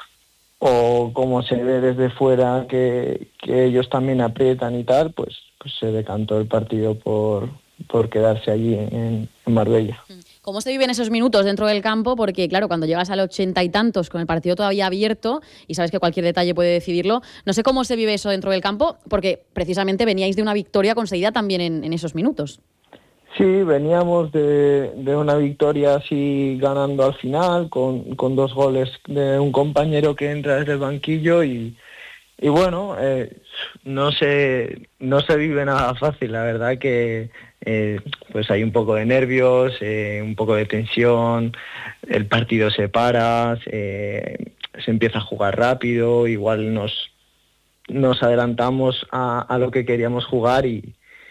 S18: o como se ve desde fuera que, que ellos también aprietan y tal, pues, pues se decantó el partido por, por quedarse allí en, en Marbella.
S11: ¿Cómo se viven esos minutos dentro del campo? Porque, claro, cuando llegas al ochenta y tantos con el partido todavía abierto y sabes que cualquier detalle puede decidirlo, no sé cómo se vive eso dentro del campo, porque precisamente veníais de una victoria conseguida también en, en esos minutos.
S18: Sí, veníamos de, de una victoria así ganando al final, con, con dos goles de un compañero que entra desde el banquillo y, y bueno, eh, no se, no se vive nada fácil, la verdad que eh, pues hay un poco de nervios, eh, un poco de tensión, el partido se para, se, se empieza a jugar rápido, igual nos, nos adelantamos a, a lo que queríamos jugar y,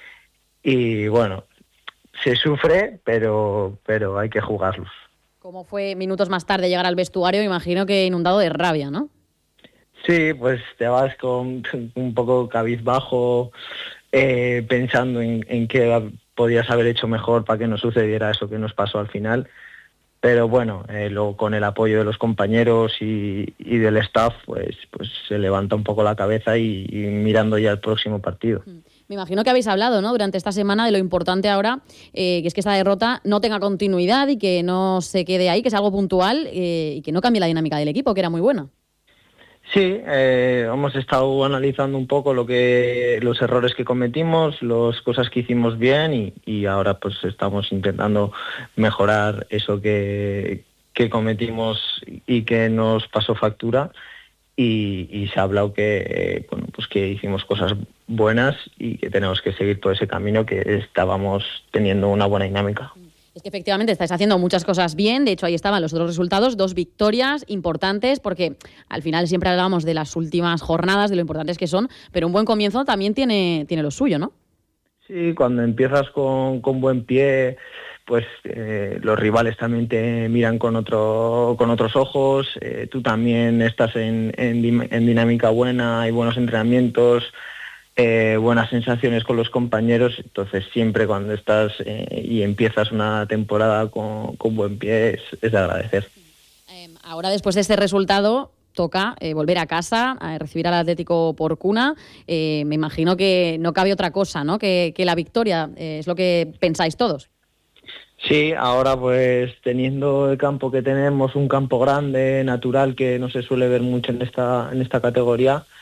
S18: y bueno, se sufre, pero, pero hay que jugarlos.
S11: ¿Cómo fue minutos más tarde llegar al vestuario? Imagino que inundado de rabia, ¿no?
S18: Sí, pues te vas con un poco cabizbajo, eh, pensando en, en qué podías haber hecho mejor para que no sucediera eso que nos pasó al final.
S13: pero bueno, eh, luego con el apoyo de los compañeros y, y del staff, pues, pues se levanta un poco la cabeza y, y mirando ya el próximo partido.
S11: Me imagino que habéis hablado, ¿no?, durante esta semana de lo importante ahora, eh, que es que esta derrota no tenga continuidad y que no se quede ahí, que sea algo puntual eh, y que no cambie la dinámica del equipo, que era muy buena.
S13: Sí, eh, hemos estado analizando un poco lo que los errores que cometimos, las cosas que hicimos bien y, y ahora pues estamos intentando mejorar eso que, que cometimos y que nos pasó factura. Y, y se ha hablado que eh, bueno, pues que hicimos cosas buenas y que tenemos que seguir todo ese camino, que estábamos teniendo una buena dinámica.
S11: Es que efectivamente estáis haciendo muchas cosas bien, de hecho ahí estaban los otros resultados, dos victorias importantes, porque al final siempre hablábamos de las últimas jornadas, de lo importantes que son, pero un buen comienzo también tiene, tiene lo suyo, ¿no?
S13: Sí, cuando empiezas con, con buen pie, pues eh, los rivales también te miran con otro con otros ojos, eh, tú también estás en, en, en dinámica buena, hay buenos entrenamientos, eh, buenas sensaciones con los compañeros, entonces siempre cuando estás eh, y empiezas una temporada con, con buen pie es, es de agradecer.
S11: Eh, ahora después de este resultado toca eh, volver a casa, a recibir al Atlético por cuna. Eh, me imagino que no cabe otra cosa, ¿no?, que, que la victoria, eh, es lo que pensáis todos.
S13: Sí, ahora pues teniendo el campo que tenemos, un campo grande, natural, que no se suele ver mucho en esta en esta categoría,